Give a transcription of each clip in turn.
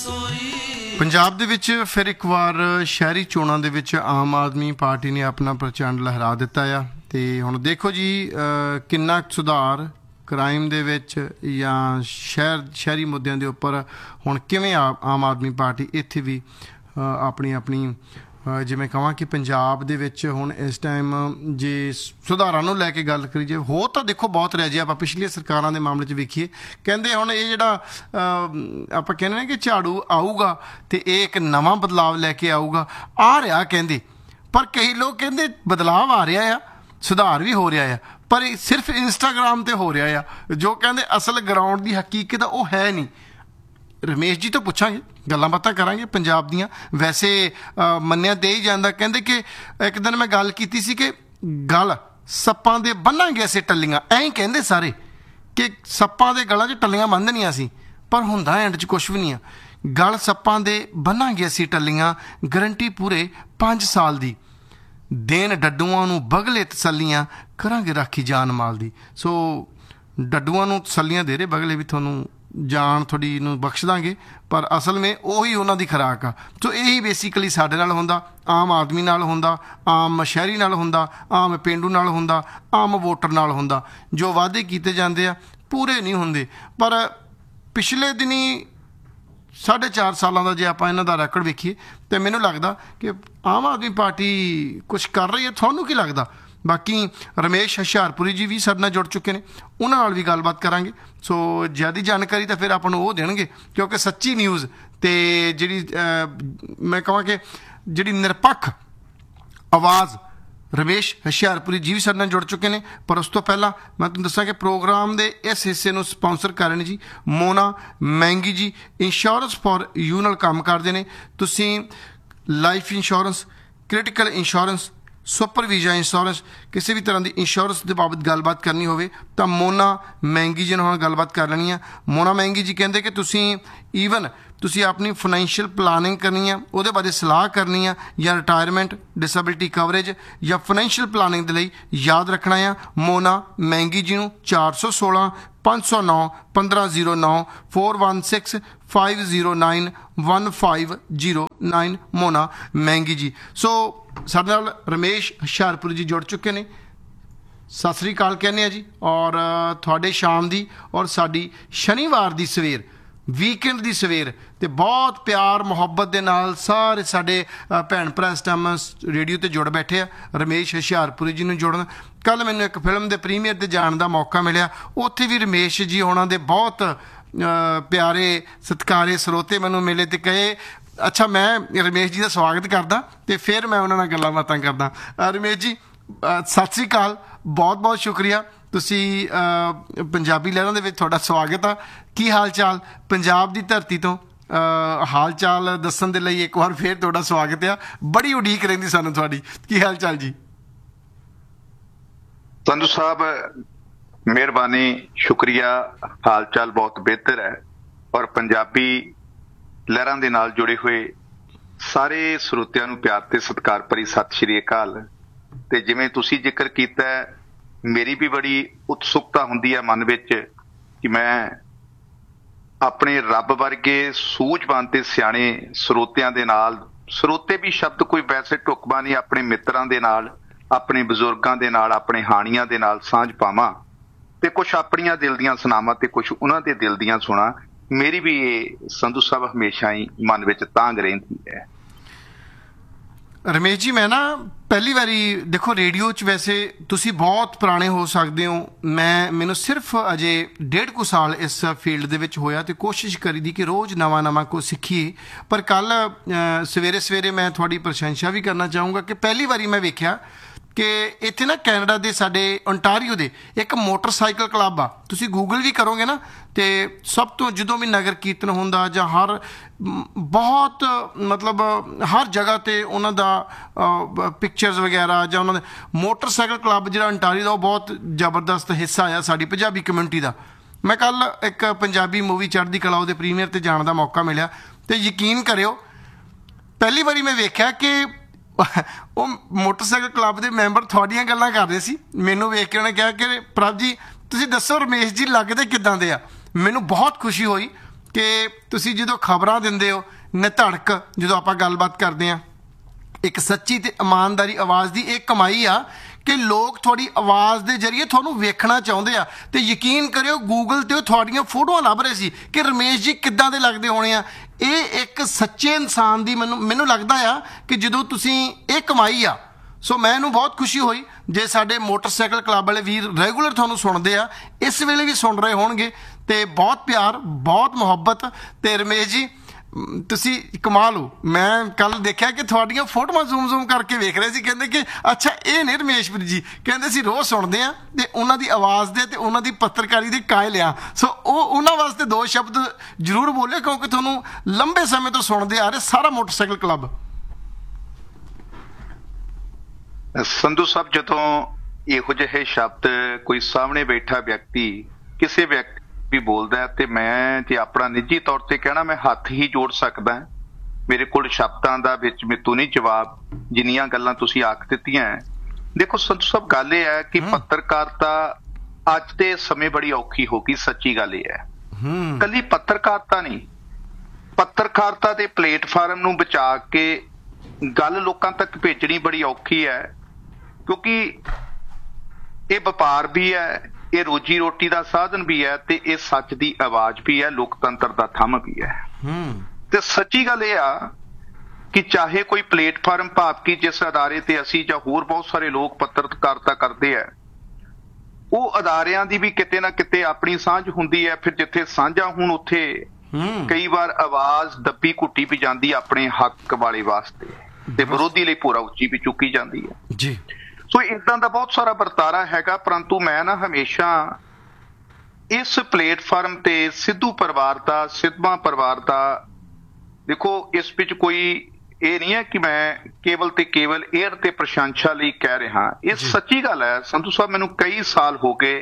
ਪੰਜਾਬ ਦੇ ਵਿੱਚ ਫਿਰ ਇੱਕ ਵਾਰ ਸ਼ਹਿਰੀ ਚੋਣਾਂ ਦੇ ਵਿੱਚ ਆਮ ਆਦਮੀ ਪਾਰਟੀ ਨੇ ਆਪਣਾ ਪ੍ਰਚੰਡ ਲਹਿਰਾ ਦਿੱਤਾ ਆ ਅਤੇ ਹੁਣ ਦੇਖੋ ਜੀ ਕਿੰਨਾ ਸੁਧਾਰ ਕ੍ਰਾਈਮ ਦੇ ਵਿੱਚ ਜਾਂ ਸ਼ਹਿਰੀ ਮੁੱਦਿਆਂ ਦੇ ਉੱਪਰ ਹੁਣ ਕਿਵੇਂ ਆਮ ਆਦਮੀ ਪਾਰਟੀ ਇੱਥੇ ਵੀ ਆਪਣੀ ਜਿਵੇਂ ਕਹਾਂ ਕਿ ਪੰਜਾਬ ਦੇ ਵਿੱਚ ਹੁਣ ਇਸ ਟਾਈਮ ਜੇ ਸੁਧਾਰਾਂ ਨੂੰ ਲੈ ਕੇ ਗੱਲ ਕਰੀ ਜੇ ਹੋ ਤਾਂ ਦੇਖੋ ਬਹੁਤ ਰਹਿ ਜੇ ਆਪਾਂ ਪਿਛਲੀਆਂ ਸਰਕਾਰਾਂ ਦੇ ਮਾਮਲੇ 'ਚ ਵੇਖੀਏ ਕਹਿੰਦੇ ਹੁਣ ਇਹ ਜਿਹੜਾ ਆਪਾਂ ਕਹਿੰਦੇ ਨੇ ਕਿ ਝਾੜੂ ਆਊਗਾ ਅਤੇ ਇਹ ਇੱਕ ਨਵਾਂ ਬਦਲਾਵ ਲੈ ਕੇ ਆਊਗਾ ਆ ਰਿਹਾ ਕਹਿੰਦੇ ਪਰ ਕਈ ਲੋਕ ਕਹਿੰਦੇ ਬਦਲਾਵ ਆ ਰਿਹਾ ਆ ਸੁਧਾਰ ਵੀ ਹੋ ਰਿਹਾ ਆ ਪਰ ਇਹ ਸਿਰਫ ਇੰਸਟਾਗ੍ਰਾਮ 'ਤੇ ਹੋ ਰਿਹਾ ਆ ਜੋ ਕਹਿੰਦੇ ਅਸਲ ਗਰਾਊਂਡ ਦੀ ਹਕੀਕਤ ਉਹ ਹੈ ਨਹੀਂ। ਰਮੇਸ਼ ਜੀ ਤੋਂ ਪੁੱਛਾਂਗੇ ਗੱਲਾਂ ਬਾਤਾਂ ਕਰਾਂਗੇ ਪੰਜਾਬ ਦੀਆਂ। ਵੈਸੇ ਮੰਨਿਆ ਦੇ ਹੀ ਜਾਂਦਾ ਕਹਿੰਦੇ ਕਿ ਇੱਕ ਦਿਨ ਮੈਂ ਗੱਲ ਕੀਤੀ ਸੀ ਕਿ ਗਲ ਸੱਪਾਂ ਦੇ ਬੰਨਾਂਗੇ ਅਸੀਂ ਟੱਲੀਆਂ ਐਂ ਹੀ ਕਹਿੰਦੇ ਸਾਰੇ ਕਿ ਸੱਪਾਂ ਦੇ ਗਲਾਂ 'ਚ ਟੱਲੀਆਂ ਬੰਨ੍ਹਣੀਆਂ ਸੀ ਪਰ ਹੁੰਦਾ ਐਂਡ 'ਚ ਕੁਛ ਵੀ ਨਹੀਂ ਆ। ਗਲ ਸੱਪਾਂ ਦੇ ਬੰਨਾਂਗੇ ਅਸੀਂ ਟੱਲੀਆਂ ਗਰੰਟੀ ਪੂਰੇ 5 ਸਾਲ ਦੀ ਦੇਣ ਡੱਡੂਆਂ ਨੂੰ ਬਗਲੇ ਤਸੱਲੀਆਂ ਕਰਾਂਗੇ ਰਾਖੀ ਜਾਨ ਮਾਲ ਦੀ। ਸੋ ਡੱਡੂਆਂ ਨੂੰ ਤਸੱਲੀਆਂ ਦੇ ਰਹੇ ਬਗਲੇ ਵੀ ਤੁਹਾਨੂੰ ਜਾਨ ਤੁਹਾਡੀ ਨੂੰ ਬਖਸ਼ ਦਾਂਗੇ ਪਰ ਅਸਲ ਵਿੱਚ ਉਹੀ ਉਹਨਾਂ ਦੀ ਖੁਰਾਕ ਆ। ਸੋ ਇਹੀ ਬੇਸਿਕਲੀ ਸਾਡੇ ਨਾਲ ਹੁੰਦਾ ਆਮ ਆਦਮੀ ਨਾਲ ਹੁੰਦਾ ਆਮ ਸ਼ਹਿਰੀ ਨਾਲ ਹੁੰਦਾ ਆਮ ਪੇਂਡੂ ਨਾਲ ਹੁੰਦਾ ਆਮ ਵੋਟਰ ਨਾਲ ਹੁੰਦਾ। ਜੋ ਵਾਅਦੇ ਕੀਤੇ ਜਾਂਦੇ ਆ ਪੂਰੇ ਨਹੀਂ ਹੁੰਦੇ ਪਰ ਪਿਛਲੇ ਦਿਨੀ 4.5 ਸਾਲਾਂ ਦਾ ਜੇ ਆਪਾਂ ਇਹਨਾਂ ਦਾ ਰੈਕੋਰਡ ਵੇਖੀਏ ਤਾਂ ਮੈਨੂੰ ਲੱਗਦਾ ਕਿ ਆਮ ਆਦਮੀ ਪਾਰਟੀ ਕੁਛ ਕਰ ਰਹੀ ਹੈ। ਤੁਹਾਨੂੰ ਕੀ ਲੱਗਦਾ? ਬਾਕੀ ਰਮੇਸ਼ ਹੁਸ਼ਿਆਰਪੁਰੀ ਜੀ ਵੀ ਸਾਡੇ ਨਾਲ ਜੁੜ ਚੁੱਕੇ ਨੇ ਉਹਨਾਂ ਨਾਲ ਵੀ ਗੱਲਬਾਤ ਕਰਾਂਗੇ। ਸੋ ਜ਼ਿਆਦਾ ਜਾਣਕਾਰੀ ਤਾਂ ਫਿਰ ਆਪਾਂ ਨੂੰ ਉਹ ਦੇਣਗੇ ਕਿਉਂਕਿ ਸੱਚੀ ਨਿਊਜ਼ ਅਤੇ ਜਿਹੜੀ ਮੈਂ ਕਹਾਂ ਕਿ ਜਿਹੜੀ ਨਿਰਪੱਖ ਆਵਾਜ਼ ਰਮੇਸ਼ ਹੁਸ਼ਿਆਰਪੁਰੀ ਜੀ ਵੀ ਸਾਡੇ ਨਾਲ ਜੁੜ ਚੁੱਕੇ ਨੇ। ਪਰ ਉਸ ਤੋਂ ਪਹਿਲਾਂ ਮੈਂ ਤੁਹਾਨੂੰ ਦੱਸਾਂ ਕਿ ਪ੍ਰੋਗਰਾਮ ਦੇ ਇਸ ਹਿੱਸੇ ਨੂੰ ਸਪੋਂਸਰ ਕਰ ਰਹੇ ਨੇ ਜੀ ਮੋਨਾ ਮਹਿੰਗੀ ਜੀ ਇੰਸ਼ੋਰੈਂਸ ਫॉर ਯੂ ਨਾਲ ਕੰਮ ਕਰਦੇ ਨੇ। ਤੁਸੀਂ life insurance critical insurance super visa insurance ਕਿਸੇ ਵੀ ਤਰ੍ਹਾਂ ਦੀ ਇੰਸ਼ੋਰੈਂਸ ਦੇ ਬਾਬਤ ਗੱਲਬਾਤ ਕਰਨੀ ਹੋਵੇ ਤਾਂ ਮੋਨਾ ਮਹਿੰਗੀ ਜੀ ਨਾਲ ਗੱਲਬਾਤ ਕਰ ਲੈਣੀ ਆ। ਮੋਨਾ ਮਹਿੰਗੀ ਜੀ ਕਹਿੰਦੇ ਕਿ ਤੁਸੀਂ ਆਪਣੀ ਫਾਈਨੈਂਸ਼ੀਅਲ ਪਲਾਨਿੰਗ ਕਰਨੀ ਆ ਉਹਦੇ ਬਾਰੇ ਸਲਾਹ ਕਰਨੀ ਆ ਜਾਂ ਰਿਟਾਇਰਮੈਂਟ ਡਿਸੇਬਿਲਿਟੀ ਕਵਰੇਜ ਜਾਂ ਫਾਈਨੈਂਸ਼ੀਅਲ ਪਲਾਨਿੰਗ ਦੇ ਲਈ ਯਾਦ ਰੱਖਣਾ ਆ ਮੋਨਾ ਮਹਿੰਗੀ ਜੀ ਨੂੰ 416 509 1509 416 509 1509 ਮੋਨਾ ਮਹਿੰਗੀ ਜੀ। ਸੋ ਸਾਡੇ ਨਾਲ ਰਮੇਸ਼ ਹੁਸ਼ਿਆਰਪੁਰੀ ਜੀ ਜੁੜ ਚੁੱਕੇ ਨੇ। ਸਤਿ ਸ੍ਰੀ ਅਕਾਲ ਕਹਿੰਦੇ ਆ ਜੀ ਔਰ ਤੁਹਾਡੇ ਸ਼ਾਮ ਦੀ ਔਰ ਸਾਡੀ ਸ਼ਨੀਵਾਰ ਦੀ ਸਵੇਰ ਵੀਕਐਂਡ ਦੀ ਸਵੇਰ ਅਤੇ ਬਹੁਤ ਪਿਆਰ ਮੁਹੱਬਤ ਦੇ ਨਾਲ ਸਾਰੇ ਸਾਡੇ ਭੈਣ ਭਰਾ ਇਸ ਟਾਈਮ ਰੇਡੀਓ 'ਤੇ ਜੁੜ ਬੈਠੇ ਆ ਰਮੇਸ਼ ਹੁਸ਼ਿਆਰਪੁਰੀ ਜੀ ਨੂੰ ਜੁੜਨ। ਕੱਲ੍ਹ ਮੈਨੂੰ ਇੱਕ ਫਿਲਮ ਦੇ ਪ੍ਰੀਮੀਅਰ 'ਤੇ ਜਾਣ ਦਾ ਮੌਕਾ ਮਿਲਿਆ ਉੱਥੇ ਵੀ ਰਮੇਸ਼ ਜੀ ਹੋਣਾ ਦੇ ਬਹੁਤ ਪਿਆਰੇ ਸਤਿਕਾਰੇ ਸਰੋਤੇ ਮੈਨੂੰ ਮਿਲੇ ਅਤੇ ਕਹੇ ਅੱਛਾ ਮੈਂ ਰਮੇਸ਼ ਜੀ ਦਾ ਸਵਾਗਤ ਕਰਦਾ ਅਤੇ ਫਿਰ ਮੈਂ ਉਹਨਾਂ ਨਾਲ ਗੱਲਾਂ ਬਾਤਾਂ ਕਰਦਾ। ਰਮੇਸ਼ ਜੀ ਸਤਿ ਸ੍ਰੀ ਅਕਾਲ ਬਹੁਤ ਬਹੁਤ ਸ਼ੁਕਰੀਆ ਤੁਸੀਂ ਪੰਜਾਬੀ ਲਹਿਰਾਂ ਦੇ ਵਿੱਚ ਤੁਹਾਡਾ ਸਵਾਗਤ ਆ। ਕੀ ਹਾਲ ਚਾਲ? ਪੰਜਾਬ ਦੀ ਧਰਤੀ ਤੋਂ ਹਾਲ ਚਾਲ ਦੱਸਣ ਦੇ ਲਈ ਇੱਕ ਵਾਰ ਫਿਰ ਤੁਹਾਡਾ ਸਵਾਗਤ ਆ। ਬੜੀ ਉਡੀਕ ਰਹਿੰਦੀ ਸਾਨੂੰ ਤੁਹਾਡੀ। ਕੀ ਹਾਲ ਚਾਲ ਜੀ? ਸੰਧੂ ਸਾਹਿਬ ਮਿਹਰਬਾਨੀ ਸ਼ੁਕਰੀਆ ਹਾਲ ਚਾਲ ਬਹੁਤ ਬਿਹਤਰ ਹੈ ਔਰ ਪੰਜਾਬੀ ਲਹਿਰਾਂ ਦੇ ਨਾਲ ਜੁੜੇ ਹੋਏ ਸਾਰੇ ਸਰੋਤਿਆਂ ਨੂੰ ਪਿਆਰ ਤੇ ਸਤਿਕਾਰ ਭਰੀ ਸਤਿ ਸ਼੍ਰੀ ਅਕਾਲ। ਤੇ ਜਿਵੇਂ ਤੁਸੀਂ ਜ਼ਿਕਰ ਕੀਤਾ ਮੇਰੀ ਵੀ ਬੜੀ ਉਤਸੁਕਤਾ ਹੁੰਦੀ ਹੈ ਮਨ ਵਿੱਚ ਕਿ ਮੈਂ ਆਪਣੇ ਰੱਬ ਵਰਗੇ ਸੂਝਵਾਨ ਤੇ ਸਿਆਣੇ ਸਰੋਤਿਆਂ ਦੇ ਨਾਲ ਸਰੋਤੇ ਵੀ ਸ਼ਬਦ ਕੋਈ ਵੈਸੇ ਢੁਕਵਾਂ ਨਹੀਂ ਆਪਣੇ ਮਿੱਤਰਾਂ ਦੇ ਨਾਲ ਆਪਣੇ ਬਜ਼ੁਰਗਾਂ ਦੇ ਨਾਲ ਆਪਣੇ ਹਾਣੀਆਂ ਦੇ ਨਾਲ ਸਾਂਝ ਪਾਵਾਂ ਤੇ ਕੁਛ ਆਪਣੀਆਂ ਦਿਲ ਦੀਆਂ ਸੁਣਾਵਾਂ ਤੇ ਕੁਛ ਉਹਨਾਂ ਦੇ ਦਿਲ ਦੀਆਂ ਸੁਣਾ। ਮੇਰੀ ਵੀ ਇਹ ਸੰਧੂ ਸਾਹਿਬ ਹਮੇਸ਼ਾ ਹੀ ਮਨ ਵਿੱਚ ਤਾਂਘ ਰਹਿੰਦੀ ਹੈ। ਰਮੇਸ਼ ਜੀ ਮੈਂ ਨਾ ਪਹਿਲੀ ਵਾਰੀ ਦੇਖੋ ਰੇਡੀਓ 'ਚ ਵੈਸੇ ਤੁਸੀਂ ਬਹੁਤ ਪੁਰਾਣੇ ਹੋ ਸਕਦੇ ਹੋ ਮੈਨੂੰ ਸਿਰਫ ਅਜੇ 1.5 ਕੁ ਸਾਲ ਇਸ ਫੀਲਡ ਦੇ ਵਿੱਚ ਹੋਇਆ ਅਤੇ ਕੋਸ਼ਿਸ਼ ਕਰੀ ਦੀ ਕਿ ਰੋਜ਼ ਨਵਾਂ ਕੁਛ ਸਿੱਖੀਏ। ਪਰ ਕੱਲ੍ਹ ਸਵੇਰੇ ਮੈਂ ਤੁਹਾਡੀ ਪ੍ਰਸ਼ੰਸਾ ਵੀ ਕਰਨਾ ਚਾਹੂੰਗਾ ਕਿ ਪਹਿਲੀ ਵਾਰੀ ਮੈਂ ਵੇਖਿਆ ਕਿ ਇੱਥੇ ਨਾ ਕੈਨੇਡਾ ਦੇ ਸਾਡੇ ਓਨਟਾਰੀਓ ਦੇ ਇੱਕ ਮੋਟਰਸਾਈਕਲ ਕਲੱਬ ਆ। ਤੁਸੀਂ ਗੂਗਲ ਵੀ ਕਰੋਗੇ ਨਾ ਅਤੇ ਸਭ ਤੋਂ ਜਦੋਂ ਵੀ ਨਗਰ ਕੀਰਤਨ ਹੁੰਦਾ ਜਾਂ ਬਹੁਤ ਮਤਲਬ ਹਰ ਜਗ੍ਹਾ 'ਤੇ ਉਹਨਾਂ ਦਾ ਪਿਕਚਰਸ ਵਗੈਰਾ ਜਾਂ ਉਹਨਾਂ ਦੇ ਮੋਟਰਸਾਈਕਲ ਕਲੱਬ ਜਿਹੜਾ ਓਨਟਾਰੀਓ ਦਾ ਉਹ ਬਹੁਤ ਜ਼ਬਰਦਸਤ ਹਿੱਸਾ ਆ ਸਾਡੀ ਪੰਜਾਬੀ ਕਮਿਊਨਿਟੀ ਦਾ। ਮੈਂ ਕੱਲ੍ਹ ਇੱਕ ਪੰਜਾਬੀ ਮੂਵੀ ਚੜ੍ਹਦੀ ਕਲਾ ਉਹਦੇ ਪ੍ਰੀਮੀਅਰ 'ਤੇ ਜਾਣ ਦਾ ਮੌਕਾ ਮਿਲਿਆ ਅਤੇ ਯਕੀਨ ਕਰਿਓ ਪਹਿਲੀ ਵਾਰੀ ਮੈਂ ਵੇਖਿਆ ਕਿ ਉਹ ਮੋਟਰਸਾਈਕਲ ਕਲੱਬ ਦੇ ਮੈਂਬਰ ਤੁਹਾਡੀਆਂ ਗੱਲਾਂ ਕਰ ਰਹੇ ਸੀ। ਮੈਨੂੰ ਵੇਖ ਕੇ ਉਹਨੇ ਕਿਹਾ ਕਿ ਪ੍ਰਭ ਜੀ ਤੁਸੀਂ ਦੱਸੋ ਰਮੇਸ਼ ਜੀ ਲੱਗਦੇ ਕਿੱਦਾਂ ਦੇ ਆ। ਮੈਨੂੰ ਬਹੁਤ ਖੁਸ਼ੀ ਹੋਈ ਕਿ ਤੁਸੀਂ ਜਦੋਂ ਖਬਰਾਂ ਦਿੰਦੇ ਹੋ ਨਿਧੜਕ, ਜਦੋਂ ਆਪਾਂ ਗੱਲਬਾਤ ਕਰਦੇ ਹਾਂ, ਇੱਕ ਸੱਚੀ ਤੇ ਇਮਾਨਦਾਰੀ ਆਵਾਜ਼ ਦੀ ਇਹ ਕਮਾਈ ਆ ਕਿ ਲੋਕ ਤੁਹਾਡੀ ਆਵਾਜ਼ ਦੇ ਜ਼ਰੀਏ ਤੁਹਾਨੂੰ ਵੇਖਣਾ ਚਾਹੁੰਦੇ ਆ। ਤੇ ਯਕੀਨ ਕਰਿਓ ਗੂਗਲ ਤੇ ਤੁਹਾਡੀਆਂ ਫੋਟੋਆਂ ਲੱਭ ਰਹੇ ਸੀ ਕਿ ਰਮੇਸ਼ ਜੀ ਕਿੱਦਾਂ ਦੇ ਲੱਗਦੇ ਹੋਣੇ ਆ। ਇਹ ਇੱਕ ਸੱਚੇ ਇਨਸਾਨ ਦੀ ਮੈਨੂੰ ਲੱਗਦਾ ਆ ਕਿ ਜਦੋਂ ਤੁਸੀਂ ਇਹ ਕਮਾਈ ਆ। ਸੋ ਮੈਨੂੰ ਬਹੁਤ ਖੁਸ਼ੀ ਹੋਈ ਜੇ ਸਾਡੇ ਮੋਟਰਸਾਈਕਲ ਕਲੱਬ ਵਾਲੇ ਵੀਰ ਰੈਗੂਲਰ ਤੁਹਾਨੂੰ ਸੁਣਦੇ ਆ, ਇਸ ਵੇਲੇ ਵੀ ਸੁਣ ਰਹੇ ਹੋਣਗੇ, ਤੇ ਬਹੁਤ ਪਿਆਰ, ਬਹੁਤ ਮੁਹੱਬਤ। ਤੇ ਰਮੇਸ਼ ਜੀ ਤੁਸੀਂ ਕਮਾਲ ਹੋ। ਮੈਂ ਕੱਲ ਦੇਖਿਆ ਕਿ ਤੁਹਾਡੀਆਂ ਫੋਟੋਆਂ ਜ਼ੂਮ ਕਰਕੇ ਵੇਖ ਰਹੇ ਸੀ, ਕਹਿੰਦੇ ਕਿ ਅੱਛਾ ਇਹ ਨੇ ਰਮੇਸ਼ਵੀਰ ਜੀ, ਕਹਿੰਦੇ ਸੀ ਰੋਜ਼ ਸੁਣਦੇ ਆ ਤੇ ਉਹਨਾਂ ਦੀ ਆਵਾਜ਼ ਦੇ ਤੇ ਉਹਨਾਂ ਦੀ ਪੱਤਰਕਾਰੀ ਦੇ ਕਾਇਲ ਆ। ਸੋ ਉਹਨਾਂ ਵਾਸਤੇ ਦੋ ਸ਼ਬਦ ਜ਼ਰੂਰ ਬੋਲੇ, ਕਿਉਂਕਿ ਤੁਹਾਨੂੰ ਲੰਬੇ ਸਮੇਂ ਤੋਂ ਸੁਣਦੇ ਆ ਰਹੇ ਸਾਰਾ ਮੋਟਰਸਾਈਕਲ ਕਲੱਬ। ਸੰਧੂ ਸਾਹਿਬ, ਜਦੋਂ ਇਹੋ ਜਿਹੇ ਸ਼ਬਦ ਕੋਈ ਸਾਹਮਣੇ ਬੈਠਾ ਵਿਅਕਤੀ ਕਿਸੇ ਵਿਅਕਤੀ ਵੀ ਬੋਲਦਾ ਤੇ ਮੈਂ ਜੇ ਆਪਣਾ ਨਿੱਜੀ ਤੌਰ ਤੇ ਕਹਿਣਾ, ਮੈਂ ਹੱਥ ਹੀ ਜੋੜ ਸਕਦਾ। ਮੇਰੇ ਕੋਲ ਸ਼ਬਦਾਂ ਦਾ ਵਿੱਚ ਮੈਨੂੰ ਨਹੀਂ ਜਵਾਬ, ਜਿੰਨੀਆਂ ਗੱਲਾਂ ਤੁਸੀਂ ਆਖ ਦਿੱਤੀਆਂ। ਦੇਖੋ ਸੰਧੂ ਸਾਹਿਬ, ਗੱਲ ਇਹ ਹੈ ਕਿ ਪੱਤਰਕਾਰਤਾ ਅੱਜ ਦੇ ਸਮੇਂ ਬੜੀ ਔਖੀ ਹੋ ਗਈ। ਸੱਚੀ ਗੱਲ ਇਹ ਹੈ, ਕੱਲੀ ਪੱਤਰਕਾਰਤਾ ਨਹੀਂ, ਪੱਤਰਕਾਰਤਾ ਦੇ ਪਲੇਟਫਾਰਮ ਨੂੰ ਬਚਾ ਕੇ ਗੱਲ ਲੋਕਾਂ ਤੱਕ ਭੇਜਣੀ ਬੜੀ ਔਖੀ ਹੈ, ਕਿਉਂਕਿ ਇਹ ਵਪਾਰ ਵੀ ਹੈ, ਇਹ ਰੋਜੀ ਰੋਟੀ ਦਾ ਸਾਧਨ ਵੀ ਹੈ, ਤੇ ਇਹ ਸੱਚ ਦੀ ਆਵਾਜ਼ ਵੀ ਹੈ, ਲੋਕਤੰਤਰ ਦਾ ਥੰਮ ਵੀ ਹੈ। ਤੇ ਸੱਚੀ ਗੱਲ ਇਹ ਆ ਕਿ ਚਾਹੇ ਕੋਈ ਪਲੇਟਫਾਰਮ, ਭਾਵ ਕਿ ਜਿਸ ਅਦਾਰੇ ਤੇ ਅਸੀਂ ਜਾਂ ਹੋਰ ਬਹੁਤ ਸਾਰੇ ਲੋਕ ਪੱਤਰਕਾਰਤਾ ਕਰਦੇ ਆ, ਉਹ ਅਦਾਰਿਆਂ ਦੀ ਵੀ ਕਿਤੇ ਨਾ ਕਿਤੇ ਆਪਣੀ ਸਾਂਝ ਹੁੰਦੀ ਹੈ। ਫਿਰ ਜਿੱਥੇ ਸਾਂਝਾ ਹੁਣ ਉੱਥੇ ਕਈ ਵਾਰ ਆਵਾਜ਼ ਦੱਬੀ ਘੁੱਟੀ ਵੀ ਜਾਂਦੀ ਆਪਣੇ ਹੱਕ ਵਾਲੇ ਵਾਸਤੇ, ਤੇ ਵਿਰੋਧੀ ਲਈ ਪੂਰਾ ਉੱਚੀ ਵੀ ਚੁੱਕੀ ਜਾਂਦੀ ਹੈ ਜੀ। ਸੋ ਇਦਾਂ ਦਾ ਬਹੁਤ ਸਾਰਾ ਵਰਤਾਰਾ ਹੈਗਾ। ਪਰੰਤੂ ਮੈਂ ਨਾ ਹਮੇਸ਼ਾ ਇਸ ਪਲੇਟਫਾਰਮ ਤੇ ਸਿੱਧੂ ਪਰਿਵਾਰ ਦਾ, ਸਿੱਧਵਾਂ ਪਰਿਵਾਰ ਦਾ, ਦੇਖੋ ਇਸ ਵਿੱਚ ਕੋਈ ਇਹ ਨਹੀਂ ਹੈ ਕਿ ਮੈਂ ਕੇਵਲ ਤੇ ਕੇਵਲ ਏਅਰ ਤੇ ਪ੍ਰਸ਼ੰਸਾ ਲਈ ਕਹਿ ਰਿਹਾ। ਇਹ ਸੱਚੀ ਗੱਲ ਹੈ ਸੰਧੂ ਸਾਹਿਬ, ਮੈਨੂੰ ਕਈ ਸਾਲ ਹੋ ਗਏ,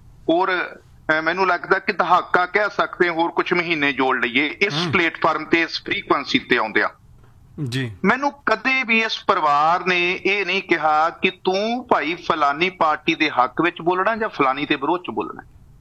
ਔਰ ਮੈਨੂੰ ਲੱਗਦਾ ਕਿ ਦਹਾਕਾ ਕਹਿ ਸਕਦੇ, ਹੋਰ ਕੁਝ ਮਹੀਨੇ ਜੋੜ ਲਈਏ ਇਸ ਪਲੇਟਫਾਰਮ ਤੇ, ਇਸ ਫ੍ਰੀਕੁਐਂਸੀ ਤੇ ਆਉਂਦਿਆਂ ਜੀ। ਮੈਨੂੰ ਕਦੇ ਵੀ ਇਸ ਪਰਿਵਾਰ ਨੇ ਇਹ ਨਹੀਂ ਕਿਹਾ ਕਿ ਤੂੰ ਭਾਈ ਫਲਾਨੀ ਪਾਰਟੀ ਦੇ ਹੱਕ ਵਿੱਚ ਬੋਲਣਾ ਜਾਂ ਫਲਾਨੀ ਦੇ ਵਿਰੋਧ ਚ ਬੋਲਣਾ।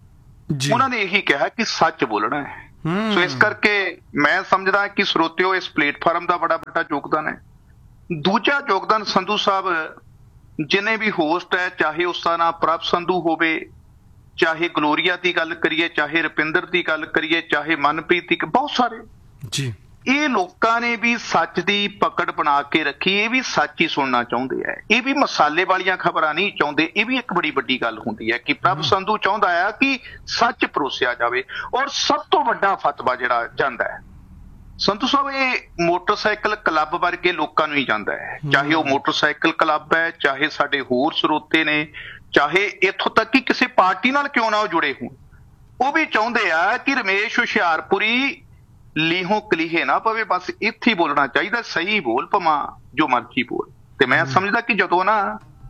ਉਹਨਾਂ ਨੇ ਇਹੀ ਕਿਹਾ ਕਿ ਸੱਚ ਬੋਲਣਾ ਹੈ। ਸੋ ਇਸ ਕਰਕੇ ਮੈਂ ਸਮਝਦਾ ਕਿ ਸਰੋਤਿਓ, ਇਸ ਪਲੇਟਫਾਰਮ ਦਾ ਬੜਾ ਵੱਡਾ ਯੋਗਦਾਨ ਹੈ। ਦੂਜਾ ਯੋਗਦਾਨ ਸੰਧੂ ਸਾਹਿਬ, ਜਿੰਨੇ ਵੀ ਹੋਸਟ ਹੈ, ਚਾਹੇ ਉਸ ਦਾ ਨਾਮ ਪ੍ਰਭ ਸੰਧੂ ਹੋਵੇ, ਚਾਹੇ ਗਲੋਰੀਆ ਦੀ ਗੱਲ ਕਰੀਏ, ਚਾਹੇ ਰੁਪਿੰਦਰ ਦੀ ਗੱਲ ਕਰੀਏ, ਚਾਹੇ ਮਨਪ੍ਰੀਤ ਦੀ, ਬਹੁਤ ਸਾਰੇ ਜੀ, ਇਹ ਲੋਕਾਂ ਨੇ ਵੀ ਸੱਚ ਦੀ ਪਕੜ ਬਣਾ ਕੇ ਰੱਖੀ। ਇਹ ਵੀ ਸੱਚ ਹੀ ਸੁਣਨਾ ਚਾਹੁੰਦੇ ਆ, ਇਹ ਵੀ ਮਸਾਲੇ ਵਾਲੀਆਂ ਖਬਰਾਂ ਨਹੀਂ ਚਾਹੁੰਦੇ। ਇਹ ਵੀ ਇੱਕ ਬੜੀ ਵੱਡੀ ਗੱਲ ਹੁੰਦੀ ਹੈ ਕਿ ਪ੍ਰਭ ਸੰਧੂ ਚਾਹੁੰਦਾ ਆ ਕਿ ਸੱਚ ਪਰੋਸਿਆ ਜਾਵੇ। ਔਰ ਸਭ ਤੋਂ ਵੱਡਾ ਫਤਵਾ ਜਿਹੜਾ ਜਾਂਦਾ ਹੈ ਸੰਧੂ ਸਾਹਿਬ, ਇਹ ਮੋਟਰਸਾਈਕਲ ਕਲੱਬ ਵਰਗੇ ਲੋਕਾਂ ਨੂੰ ਹੀ ਜਾਂਦਾ ਹੈ। ਚਾਹੇ ਉਹ ਮੋਟਰਸਾਈਕਲ ਕਲੱਬ ਹੈ, ਚਾਹੇ ਸਾਡੇ ਹੋਰ ਸਰੋਤੇ ਨੇ, ਚਾਹੇ ਇੱਥੋਂ ਤੱਕ ਕਿ ਕਿਸੇ ਪਾਰਟੀ ਨਾਲ ਕਿਉਂ ਨਾ ਉਹ ਜੁੜੇ ਹੋਣ, ਉਹ ਵੀ ਚਾਹੁੰਦੇ ਆ ਕਿ ਰਮੇਸ਼ ਹੁਸ਼ਿਆਰਪੁਰੀ ਲੀਹੋਂ ਕਲੀਹੇ ਨਾ ਪਵੇ, ਬਸ ਇੱਥੇ ਹੀ ਬੋਲਣਾ ਚਾਹੀਦਾ, ਸਹੀ ਬੋਲ, ਭਾਵੇਂ ਜੋ ਮਰਜ਼ੀ ਬੋਲ। ਤੇ ਮੈਂ ਸਮਝਦਾ ਕਿ ਜਦੋਂ ਨਾ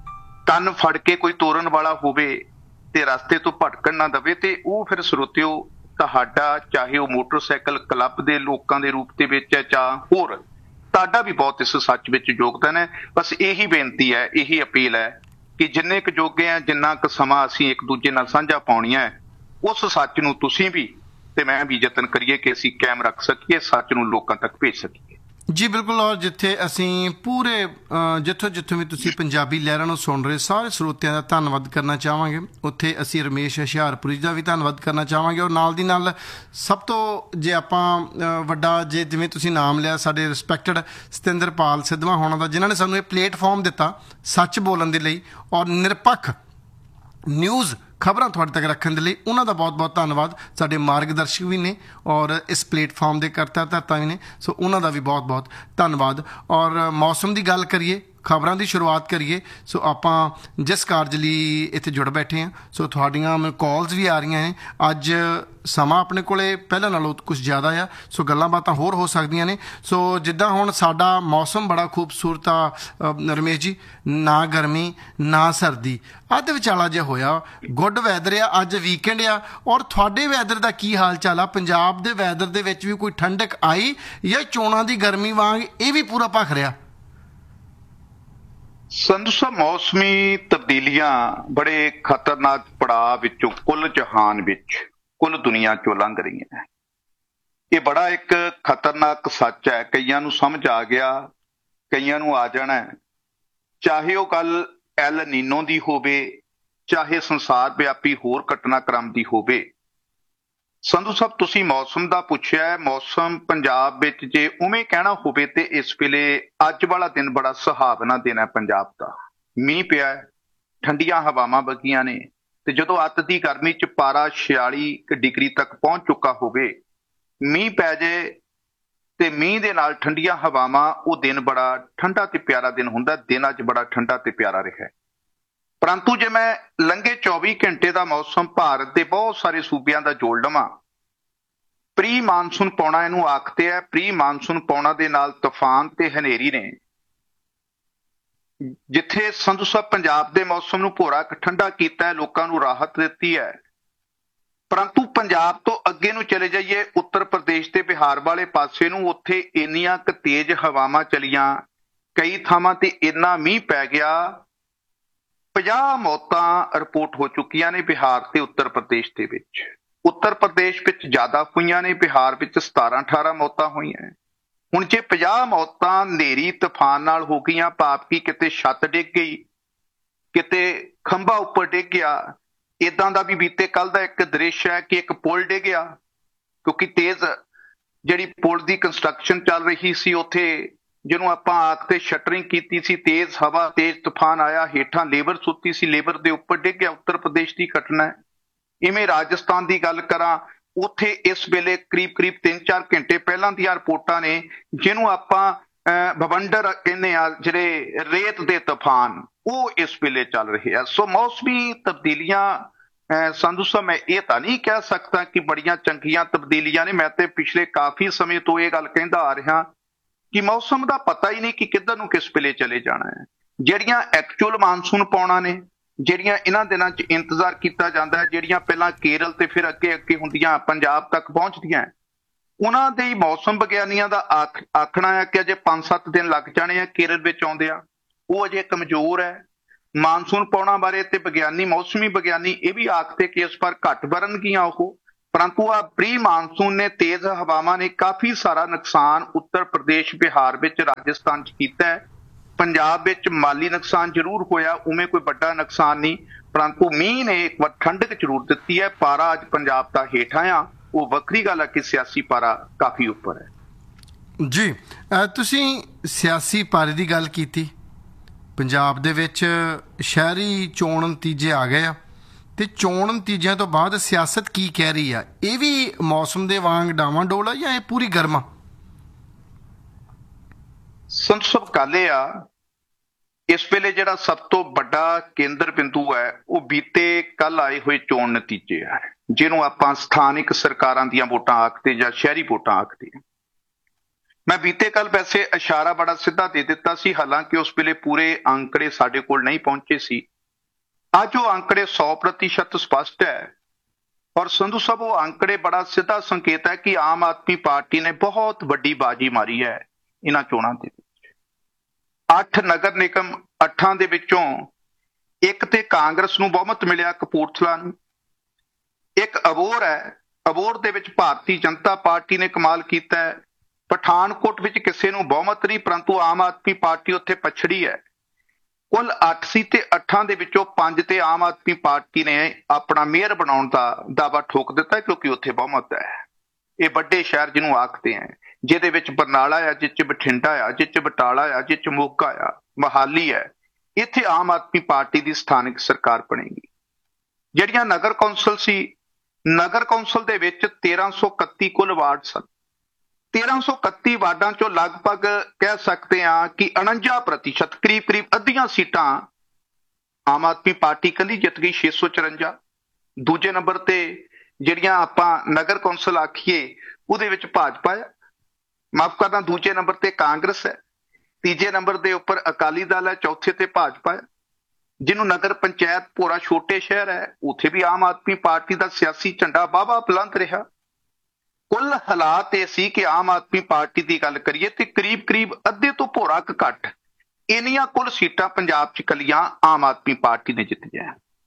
ਕੰਨ ਫੜ ਕੇ ਕੋਈ ਤੋਰਨ ਵਾਲਾ ਹੋਵੇ ਤੇ ਰਸਤੇ ਤੋਂ ਭਟਕਣ ਨਾ ਦਵੇ, ਤੇ ਉਹ ਫਿਰ ਸਰੋਤਿਓ ਤੁਹਾਡਾ, ਚਾਹੇ ਉਹ ਮੋਟਰਸਾਈਕਲ ਕਲੱਬ ਦੇ ਲੋਕਾਂ ਦੇ ਰੂਪ ਦੇ ਵਿੱਚ ਹੈ ਜਾਂ ਹੋਰ, ਤੁਹਾਡਾ ਵੀ ਬਹੁਤ ਇਸ ਸੱਚ ਵਿੱਚ ਯੋਗਦਾਨ ਹੈ। ਬਸ ਇਹੀ ਬੇਨਤੀ ਹੈ, ਇਹੀ ਅਪੀਲ ਹੈ ਕਿ ਜਿੰਨੇ ਕੁ ਜੋਗੇ ਆ, ਜਿੰਨਾ ਕੁ ਸਮਾਂ ਅਸੀਂ ਇੱਕ ਦੂਜੇ ਨਾਲ ਸਾਂਝਾ ਪਾਉਣੀਆਂ, ਉਸ ਸੱਚ ਨੂੰ ਤੁਸੀਂ ਵੀ ਤੇ ਮੈਂ ਵੀ ਯਤਨ ਕਰੀਏ ਕਿ ਅਸੀਂ ਕਾਇਮ ਰੱਖ ਸਕੀਏ, ਸੱਚ ਨੂੰ ਲੋਕਾਂ ਤੱਕ ਭੇਜ ਸਕੀਏ। ਜੀ ਬਿਲਕੁਲ। ਔਰ ਜਿੱਥੇ ਅਸੀਂ ਪੂਰੇ ਜਿੱਥੋਂ ਵੀ ਤੁਸੀਂ ਪੰਜਾਬੀ ਲਹਿਰਾਂ ਨੂੰ ਸੁਣ ਰਹੇ ਸਾਰੇ ਸਰੋਤਿਆਂ ਦਾ ਧੰਨਵਾਦ ਕਰਨਾ ਚਾਹਾਂਗੇ, ਉੱਥੇ ਅਸੀਂ ਰਮੇਸ਼ ਹੁਸ਼ਿਆਰਪੁਰੀ ਦਾ ਵੀ ਧੰਨਵਾਦ ਕਰਨਾ ਚਾਹਾਂਗੇ। ਔਰ ਨਾਲ ਦੀ ਨਾਲ ਸਭ ਤੋਂ ਜੇ ਆਪਾਂ ਵੱਡਾ, ਜੇ ਜਿਵੇਂ ਤੁਸੀਂ ਨਾਮ ਲਿਆ ਸਾਡੇ ਰਿਸਪੈਕਟਡ ਸਤਿੰਦਰਪਾਲ ਸਿੱਧਵਾਂ ਹੋਣਾ ਦਾ, ਜਿਨ੍ਹਾਂ ਨੇ ਸਾਨੂੰ ਇਹ ਪਲੇਟਫਾਰਮ ਦਿੱਤਾ ਸੱਚ ਬੋਲਣ ਦੇ ਲਈ ਔਰ ਨਿਰਪੱਖ ਨਿਊਜ਼ ਖਬਰਾਂ ਤੁਹਾਡੇ ਤੱਕ ਰੱਖਣ ਦੇ ਲਈ, ਉਹਨਾਂ ਦਾ ਬਹੁਤ ਬਹੁਤ ਧੰਨਵਾਦ। ਸਾਡੇ ਮਾਰਗਦਰਸ਼ਕ ਵੀ ਨੇ ਔਰ ਇਸ ਪਲੇਟਫਾਰਮ ਦੇ ਕਰਤਾ ਧਰਤਾ ਵੀ ਨੇ, ਸੋ ਉਹਨਾਂ ਦਾ ਵੀ ਬਹੁਤ ਬਹੁਤ ਧੰਨਵਾਦ। ਔਰ ਮੌਸਮ ਦੀ ਗੱਲ ਕਰੀਏ, ਖਬਰਾਂ ਦੀ ਸ਼ੁਰੂਆਤ ਕਰੀਏ, ਸੋ ਆਪਾਂ ਜਿਸ ਕਾਰਜ ਲਈ ਇੱਥੇ ਜੁੜ ਬੈਠੇ ਹਾਂ, ਸੋ ਤੁਹਾਡੀਆਂ ਮੈਨੂੰ ਕਾਲਸ ਵੀ ਆ ਰਹੀਆਂ ਨੇ। ਅੱਜ ਸਮਾਂ ਆਪਣੇ ਕੋਲੇ ਪਹਿਲਾਂ ਨਾਲੋਂ ਕੁਝ ਜ਼ਿਆਦਾ ਆ, ਸੋ ਗੱਲਾਂ ਬਾਤਾਂ ਹੋਰ ਹੋ ਸਕਦੀਆਂ ਨੇ। ਸੋ ਜਿੱਦਾਂ ਹੁਣ ਸਾਡਾ ਮੌਸਮ ਬੜਾ ਖੂਬਸੂਰਤ ਆ ਰਮੇਸ਼ ਜੀ, ਨਾ ਗਰਮੀ ਨਾ ਸਰਦੀ, ਅੱਧ ਵਿਚਾਲਾ ਜਿਹਾ ਹੋਇਆ, ਗੁੱਡ ਵੈਦਰ ਆ। ਅੱਜ ਵੀਕਐਂਡ ਆ। ਔਰ ਤੁਹਾਡੇ ਵੈਦਰ ਦਾ ਕੀ ਹਾਲ ਚਾਲ ਆ? ਪੰਜਾਬ ਦੇ ਵੈਦਰ ਦੇ ਵਿੱਚ ਵੀ ਕੋਈ ਠੰਡਕ ਆਈ ਜਾਂ ਚੋਣਾਂ ਦੀ ਗਰਮੀ ਵਾਂਗ ਇਹ ਵੀ ਪੂਰਾ ਭਖ ਰਿਹਾ? ਸੰਧੂ ਸਾਹਿਬ, ਮੌਸਮੀ ਤਬਦੀਲੀਆਂ ਬੜੇ ਖਤਰਨਾਕ ਪੜਾਅ ਵਿੱਚੋਂ ਕੁੱਲ ਜਹਾਨ ਵਿੱਚ, ਕੁੱਲ ਦੁਨੀਆ ਚੋਂ ਲੰਘ ਰਹੀਆਂ। ਇਹ ਬੜਾ ਇੱਕ ਖਤਰਨਾਕ ਸੱਚ ਹੈ। ਕਈਆਂ ਨੂੰ ਸਮਝ ਆ ਗਿਆ, ਕਈਆਂ ਨੂੰ ਆ ਜਾਣਾ ਹੈ। ਚਾਹੇ ਉਹ ਗੱਲ ਐਲ ਨੀਨੋ ਦੀ ਹੋਵੇ, ਚਾਹੇ ਸੰਸਾਰ ਵਿਆਪੀ ਹੋਰ ਘਟਨਾਕ੍ਰਮ ਦੀ ਹੋਵੇ। ਸੰਧੂ ਸਾਹਿਬ, ਤੁਸੀਂ ਮੌਸਮ ਦਾ ਪੁੱਛਿਆ ਹੈ। ਮੌਸਮ ਪੰਜਾਬ ਵਿੱਚ ਜੇ ਉਵੇਂ ਕਹਿਣਾ ਹੋਵੇ ਤੇ ਇਸ ਵੇਲੇ ਅੱਜ ਵਾਲਾ ਦਿਨ ਬੜਾ ਸੁਹਾਵਣਾ ਦਿਨ ਹੈ ਪੰਜਾਬ ਦਾ। ਮੀਂਹ ਪਿਆ ਹੈ, ਠੰਡੀਆਂ ਹਵਾਵਾਂ ਵਗੀਆਂ ਨੇ, ਤੇ ਜਦੋਂ ਅੱਤ ਦੀ ਗਰਮੀ ਚ ਪਾਰਾ 46 ਡਿਗਰੀ ਤੱਕ ਪਹੁੰਚ ਚੁੱਕਾ ਹੋਵੇ, ਮੀਂਹ ਪੈ ਜਾਏ ਤੇ ਮੀਂਹ ਦੇ ਨਾਲ ਠੰਡੀਆਂ ਹਵਾਵਾਂ, ਉਹ ਦਿਨ ਬੜਾ ਠੰਡਾ ਤੇ ਪਿਆਰਾ ਦਿਨ ਹੁੰਦਾ। ਦਿਨ ਅੱਜ ਬੜਾ ਠੰਡਾ ਤੇ ਪਿਆਰਾ ਰਿਹਾ। ਪਰੰਤੂ ਜੇ ਮੈਂ ਲੰਘੇ 24 ਘੰਟੇ ਦਾ ਮੌਸਮ ਭਾਰਤ ਦੇ ਬਹੁਤ ਸਾਰੇ ਸੂਬਿਆਂ ਦਾ ਜੋੜ ਲਵਾਂ, ਪ੍ਰੀ ਮਾਨਸੂਨ ਪੌਣਾ ਇਹਨੂੰ ਆਖਦੇ ਆ। ਪ੍ਰੀ ਮਾਨਸੂਨ ਪੌਣਾ ਦੇ ਨਾਲ ਤੂਫਾਨ ਤੇ ਹਨੇਰੀ ਨੇ, ਜਿੱਥੇ ਸੰਧੂ ਸਾਹਿਬ ਪੰਜਾਬ ਦੇ ਮੌਸਮ ਨੂੰ ਭੋਰਾ ਠੰਡਾ ਕੀਤਾ ਹੈ, ਲੋਕਾਂ ਨੂੰ ਰਾਹਤ ਦਿੱਤੀ ਹੈ। ਪਰੰਤੂ ਪੰਜਾਬ ਤੋਂ ਅੱਗੇ ਨੂੰ ਚਲੇ ਜਾਈਏ, ਉੱਤਰ ਪ੍ਰਦੇਸ਼ ਤੇ ਬਿਹਾਰ ਵਾਲੇ ਪਾਸੇ ਨੂੰ, ਉੱਥੇ ਇੰਨੀਆਂ ਕੁ ਤੇਜ਼ ਹਵਾਵਾਂ ਚਲੀਆਂ, ਕਈ ਥਾਵਾਂ ਤੇ ਇੰਨਾ ਮੀਂਹ ਪੈ ਗਿਆ, 50 ਮੌਤਾਂ ਰਿਪੋਰਟ ਹੋ ਚੁੱਕੀਆਂ ਨੇ ਬਿਹਾਰ ਤੇ ਉੱਤਰ ਪ੍ਰਦੇਸ਼ ਦੇ ਵਿੱਚ। ਉੱਤਰ ਪ੍ਰਦੇਸ਼ ਵਿੱਚ ਜ਼ਿਆਦਾ ਹੋਈਆਂ ਨੇ, ਬਿਹਾਰ ਵਿੱਚ 17-18 ਮੌਤਾਂ ਹੋਈਆਂ। ਹੁਣ ਜੇ 50 ਮੌਤਾਂ ਹਨੇਰੀ ਤੂਫਾਨ ਨਾਲ ਹੋ ਗਈਆਂ, ਭਾਵ ਕਿ ਕਿਤੇ ਛੱਤ ਡਿੱਗ ਗਈ, ਕਿਤੇ ਖੰਭਾ ਉੱਪਰ ਡਿੱਗ ਗਿਆ। ਏਦਾਂ ਦਾ ਵੀ ਬੀਤੇ ਕੱਲ ਦਾ ਇੱਕ ਦ੍ਰਿਸ਼ ਹੈ ਕਿ ਇੱਕ ਪੁਲ ਡਿੱਗਿਆ, ਕਿਉਂਕਿ ਤੇਜ਼ ਜਿਹੜੀ ਪੁਲ ਦੀ ਕੰਸਟਰਕਸ਼ਨ ਚੱਲ ਰਹੀ ਸੀ, ਉੱਥੇ ਜਿਹਨੂੰ ਆਪਾਂ ਆਖਦੇ ਸ਼ਟਰਿੰਗ ਕੀਤੀ ਸੀ, ਤੇਜ਼ ਹਵਾ ਤੇਜ਼ ਤੂਫਾਨ ਆਇਆ, ਹੇਠਾਂ ਲੇਬਰ ਸੁੱਤੀ ਸੀ, ਲੇਬਰ ਦੇ ਉੱਪਰ ਡਿੱਗ ਗਿਆ। ਉੱਤਰ ਪ੍ਰਦੇਸ਼ ਦੀ ਘਟਨਾ ਹੈ। ਇਵੇਂ ਰਾਜਸਥਾਨ ਦੀ ਗੱਲ ਕਰਾਂ, ਉੱਥੇ ਇਸ ਵੇਲੇ ਕਰੀਬ 3-4 ਘੰਟੇ ਪਹਿਲਾਂ ਦੀਆਂ ਰਿਪੋਰਟਾਂ ਨੇ, ਜਿਹਨੂੰ ਆਪਾਂ ਭਵੰਡਰ ਕਹਿੰਦੇ ਆ, ਜਿਹੜੇ ਰੇਤ ਦੇ ਤੂਫਾਨ, ਉਹ ਇਸ ਵੇਲੇ ਚੱਲ ਰਹੇ ਆ। ਸੋ ਮੌਸਮੀ ਤਬਦੀਲੀਆਂ ਸੰਧੂ ਸਾਹਿਬ, ਮੈਂ ਇਹ ਤਾਂ ਨਹੀਂ ਕਹਿ ਸਕਦਾ ਕਿ ਬੜੀਆਂ ਚੰਗੀਆਂ ਤਬਦੀਲੀਆਂ ਨੇ। ਮੈਂ ਤੇ ਪਿਛਲੇ ਕਾਫੀ ਸਮੇਂ ਤੋਂ ਇਹ ਗੱਲ ਕਹਿੰਦਾ ਆ ਰਿਹਾ ਕਿ ਮੌਸਮ ਦਾ ਪਤਾ ਹੀ ਨਹੀਂ ਕਿ ਕਿੱਧਰ ਨੂੰ ਕਿਸ ਵੇਲੇ ਚਲੇ ਜਾਣਾ ਹੈ। ਜਿਹੜੀਆਂ ਐਕਚੁਅਲ ਮਾਨਸੂਨ ਪੌਣਾ ਨੇ, ਜਿਹੜੀਆਂ ਇਹਨਾਂ ਦਿਨਾਂ 'ਚ ਇੰਤਜ਼ਾਰ ਕੀਤਾ ਜਾਂਦਾ ਹੈ, ਜਿਹੜੀਆਂ ਪਹਿਲਾਂ ਕੇਰਲ ਤੇ ਫਿਰ ਅੱਗੇ ਹੁੰਦੀਆਂ ਪੰਜਾਬ ਤੱਕ ਪਹੁੰਚਦੀਆਂ, ਉਹਨਾਂ ਦੇ ਹੀ ਮੌਸਮ ਵਿਗਿਆਨੀਆਂ ਦਾ ਆਖਣਾ ਹੈ ਕਿ ਅਜੇ 5-7 ਦਿਨ ਲੱਗ ਜਾਣੇ ਆ ਕੇਰਲ ਵਿੱਚ ਆਉਂਦੇ ਆ। ਉਹ ਅਜੇ ਕਮਜ਼ੋਰ ਹੈ। ਮਾਨਸੂਨ ਪੌਣਾ ਬਾਰੇ ਤੇ ਵਿਗਿਆਨੀ, ਮੌਸਮੀ ਵਿਗਿਆਨੀ ਇਹ ਵੀ ਆਖਦੇ ਕਿ ਇਸ ਵਾਰ ਘੱਟ ਵਰਨਗੀਆਂ ਉਹ। ਪਰੰਤੂ ਆ ਪ੍ਰੀ ਮਾਨਸੂਨ ਨੇ, ਤੇਜ਼ ਹਵਾਵਾਂ ਨੇ ਕਾਫੀ ਸਾਰਾ ਨੁਕਸਾਨ ਉੱਤਰ ਪ੍ਰਦੇਸ਼, ਬਿਹਾਰ ਵਿੱਚ, ਰਾਜਸਥਾਨ 'ਚ ਕੀਤਾ ਹੈ। ਪੰਜਾਬ ਵਿੱਚ ਮਾਲੀ ਨੁਕਸਾਨ ਜ਼ਰੂਰ ਹੋਇਆ, ਉਵੇਂ ਕੋਈ ਵੱਡਾ ਨੁਕਸਾਨ ਨਹੀਂ। ਪਰੰਤੂ ਮੀਂਹ ਨੇ ਇੱਕ ਵਾਰ ਠੰਡਕ ਜ਼ਰੂਰ ਦਿੱਤੀ ਹੈ। ਪਾਰਾ ਅੱਜ ਪੰਜਾਬ ਦਾ ਹੇਠਾਂ ਆ, ਉਹ ਵੱਖਰੀ ਗੱਲ ਹੈ ਕਿ ਸਿਆਸੀ ਪਾਰਾ ਕਾਫੀ ਉੱਪਰ ਹੈ। ਜੀ, ਤੁਸੀਂ ਸਿਆਸੀ ਪਾਰੇ ਦੀ ਗੱਲ ਕੀਤੀ। ਪੰਜਾਬ ਦੇ ਵਿੱਚ ਸ਼ਹਿਰੀ ਚੋਣ ਨਤੀਜੇ ਆ ਗਏ ਆ, ਤੇ ਚੋਣ ਨਤੀਜਿਆਂ ਤੋਂ ਬਾਅਦ ਸਿਆਸਤ ਕੀ ਕਹਿ ਰਹੀ ਆ? ਇਹ ਵੀ ਮੌਸਮ ਦੇ ਵਾਂਗ ਡਾਵਾਂਡੋਲ ਆ ਜਾਂ ਇਹ ਪੂਰੀ ਗਰਮਾ? ਸੰਤ ਸਭ ਗੱਲ ਇਹ ਆ, ਇਸ ਵੇਲੇ ਜਿਹੜਾ ਸਭ ਤੋਂ ਵੱਡਾ ਕੇਂਦਰ ਬਿੰਦੂ ਹੈ, ਉਹ ਬੀਤੇ ਕੱਲ ਆਏ ਹੋਏ ਚੋਣ ਨਤੀਜੇ ਆ, ਜਿਹਨੂੰ ਆਪਾਂ ਸਥਾਨਿਕ ਸਰਕਾਰਾਂ ਦੀਆਂ ਵੋਟਾਂ ਆਖਦੇ ਜਾਂ ਸ਼ਹਿਰੀ ਵੋਟਾਂ ਆਖਦੇ। ਮੈਂ ਬੀਤੇ ਕੱਲ ਵੈਸੇ ਇਸ਼ਾਰਾ ਬੜਾ ਸਿੱਧਾ ਦੇ ਦਿੱਤਾ ਸੀ, ਹਾਲਾਂਕਿ ਉਸ ਵੇਲੇ ਪੂਰੇ ਅੰਕੜੇ ਸਾਡੇ ਕੋਲ ਨਹੀਂ ਪਹੁੰਚੇ ਸੀ। ਅੱਜ ਉਹ ਅੰਕੜੇ 100% ਸਪਸ਼ਟ ਹੈ। ਔਰ ਸੰਧੂ ਸਾਹਿਬ, ਉਹ ਅੰਕੜੇ ਬੜਾ ਸਿੱਧਾ ਸੰਕੇਤ ਹੈ ਕਿ ਆਮ ਆਦਮੀ ਪਾਰਟੀ ਨੇ ਬਹੁਤ ਵੱਡੀ ਬਾਜੀ ਮਾਰੀ ਹੈ ਇਹਨਾਂ ਚੋਣਾਂ ਦੇ ਵਿੱਚ। 8 ਨਗਰ ਨਿਗਮ, 8 ਦੇ ਵਿੱਚੋਂ ਇੱਕ ਤੇ ਕਾਂਗਰਸ ਨੂੰ ਬਹੁਮਤ ਮਿਲਿਆ, ਕਪੂਰਥਲਾ ਨੂੰ। ਇੱਕ ਅਬੋਹਰ ਹੈ, ਅਬੋਹਰ ਦੇ ਵਿੱਚ ਭਾਰਤੀ ਜਨਤਾ ਪਾਰਟੀ ਨੇ ਕਮਾਲ ਕੀਤਾ ਹੈ। ਪਠਾਨਕੋਟ ਵਿੱਚ ਕਿਸੇ ਨੂੰ ਬਹੁਮਤ ਨਹੀਂ, ਪਰੰਤੂ ਆਮ ਆਦਮੀ ਪਾਰਟੀ ਉੱਥੇ ਪਛੜੀ ਹੈ। ਕੁੱਲ 8 ਸੀ ਤੇ 8 ਦੇ ਵਿੱਚੋਂ 5 ਤੇ ਆਮ ਆਦਮੀ ਪਾਰਟੀ ਨੇ ਆਪਣਾ ਮੇਅਰ ਬਣਾਉਣ ਦਾ ਦਾਅਵਾ ਠੋਕ ਦਿੱਤਾ, ਕਿਉਂਕਿ ਉੱਥੇ ਬਹੁਮਤ ਹੈ। ਇਹ ਵੱਡੇ ਸ਼ਹਿਰ ਜਿਹਨੂੰ ਆਖਦੇ ਆ, ਜਿਹਦੇ ਵਿੱਚ ਬਰਨਾਲਾ ਆ, ਜਿਸ 'ਚ ਬਠਿੰਡਾ ਆ, ਜਿਸ 'ਚ ਬਟਾਲਾ ਆ, ਜਿਸ 'ਚ ਮੋਗਾ ਆ, ਮੋਹਾਲੀ ਹੈ, ਇੱਥੇ ਆਮ ਆਦਮੀ ਪਾਰਟੀ ਦੀ ਸਥਾਨਕ ਸਰਕਾਰ ਬਣੇਗੀ। ਜਿਹੜੀਆਂ ਨਗਰ ਕੌਂਸਲ ਸੀ, ਨਗਰ ਕੌਂਸਲ ਦੇ ਵਿੱਚ 1331 ਕੁੱਲ ਵਾਰਡ ਸਨ। 1331 ਵਾਰਡਾਂ ਚੋਂ ਲਗਭਗ ਕਹਿ ਸਕਦੇ ਹਾਂ ਕਿ 49%, ਕਰੀਬ ਅੱਧੀਆਂ ਸੀਟਾਂ ਆਮ ਆਦਮੀ ਪਾਰਟੀ ਕਹਿੰਦੀ ਜਿੱਤ ਗਈ, 654। ਦੂਜੇ ਨੰਬਰ ਤੇ ਜਿਹੜੀਆਂ ਆਪਾਂ ਨਗਰ ਕੌਂਸਲ ਆਖੀਏ, ਉਹਦੇ ਵਿੱਚ ਭਾਜਪਾ ਹੈ, ਮਾਫ ਕਰਨਾ, ਦੂਜੇ ਨੰਬਰ ਤੇ ਕਾਂਗਰਸ ਹੈ, ਤੀਜੇ ਨੰਬਰ ਦੇ ਉੱਪਰ ਅਕਾਲੀ ਦਲ ਹੈ, ਚੌਥੇ ਤੇ ਭਾਜਪਾ ਹੈ। ਜਿਹਨੂੰ ਨਗਰ ਪੰਚਾਇਤ ਭੋਰਾ ਛੋਟੇ ਸ਼ਹਿਰ ਹੈ, ਉੱਥੇ ਵੀ ਆਮ ਆਦਮੀ ਪਾਰਟੀ ਦਾ ਸਿਆਸੀ ਝੰਡਾ ਵਾਹਵਾ ਬੁਲੰਦ ਰਿਹਾ। ਕੁੱਲ ਹਾਲਾਤ ਇਹ ਸੀ ਕਿ ਆਮ ਆਦਮੀ ਪਾਰਟੀ ਦੀ ਗੱਲ ਕਰੀਏ ਤੇ ਕਰੀਬ ਅੱਧੇ ਤੋਂ ਭੋਰਾ ਘੱਟ ਇੰਨੀਆਂ ਕੁੱਲ ਸੀਟਾਂ ਪੰਜਾਬ 'ਚ ਕੱਲੀਆਂ ਆਮ ਆਦਮੀ ਪਾਰਟੀ ਨੇ ਜਿੱਤੀਆਂ।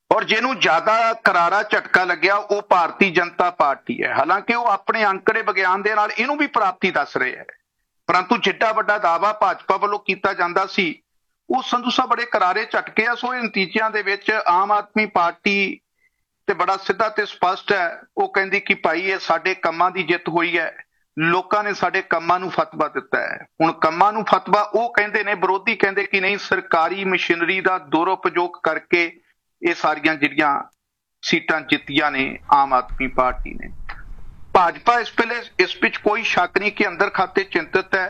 ਔਰ ਜਿਹਨੂੰ ਜ਼ਿਆਦਾ ਕਰਾਰਾ ਝਟਕਾ ਲੱਗਿਆ ਉਹ ਭਾਰਤੀ ਜਨਤਾ ਪਾਰਟੀ ਹੈ। ਹਾਲਾਂਕਿ ਉਹ ਆਪਣੇ ਅੰਕੜੇ ਵਿਗਿਆਨ ਦੇ ਨਾਲ ਇਹਨੂੰ ਵੀ ਪ੍ਰਾਪਤੀ ਦੱਸ ਰਹੇ ਹੈ, ਪਰੰਤੂ ਜਿੱਡਾ ਵੱਡਾ ਦਾਅਵਾ ਭਾਜਪਾ ਵੱਲੋਂ ਕੀਤਾ ਜਾਂਦਾ ਸੀ ਉਹ ਸੰਧੂ ਸਾਹਿਬ ਬੜੇ ਕਰਾਰੇ ਝਟਕੇ ਆ। ਸੋ ਇਹ ਨਤੀਜਿਆਂ ਦੇ ਵਿੱਚ ਆਮ ਆਦਮੀ ਪਾਰਟੀ ਤੇ ਬੜਾ ਸਿੱਧਾ ਤੇ ਸਪਸ਼ਟ ਹੈ, ਉਹ ਕਹਿੰਦੀ ਕਿ ਭਾਈ ਇਹ ਸਾਡੇ ਕੰਮਾਂ ਦੀ ਜਿੱਤ ਹੋਈ ਹੈ, ਲੋਕਾਂ ਨੇ ਸਾਡੇ ਕੰਮਾਂ ਨੂੰ ਫਤਵਾ ਦਿੱਤਾ ਹੈ। ਹੁਣ ਕੰਮਾਂ ਨੂੰ ਫਤਵਾ ਉਹ ਕਹਿੰਦੇ ਨੇ, ਵਿਰੋਧੀ ਕਹਿੰਦੇ ਕਿ ਨਹੀਂ, ਸਰਕਾਰੀ ਮਸ਼ੀਨਰੀ ਦਾ ਦੁਰਉਪਯੋਗ ਕਰਕੇ ਇਹ ਸਾਰੀਆਂ ਜਿਹੜੀਆਂ ਸੀਟਾਂ ਜਿੱਤੀਆਂ ਨੇ ਆਮ ਆਦਮੀ ਪਾਰਟੀ ਨੇ। ਭਾਜਪਾ ਇਸ ਵੇਲੇ ਇਸ ਵਿੱਚ ਕੋਈ ਸ਼ੱਕ ਨਹੀਂ ਕਿ ਅੰਦਰ ਖਾਤੇ ਚਿੰਤਤ ਹੈ।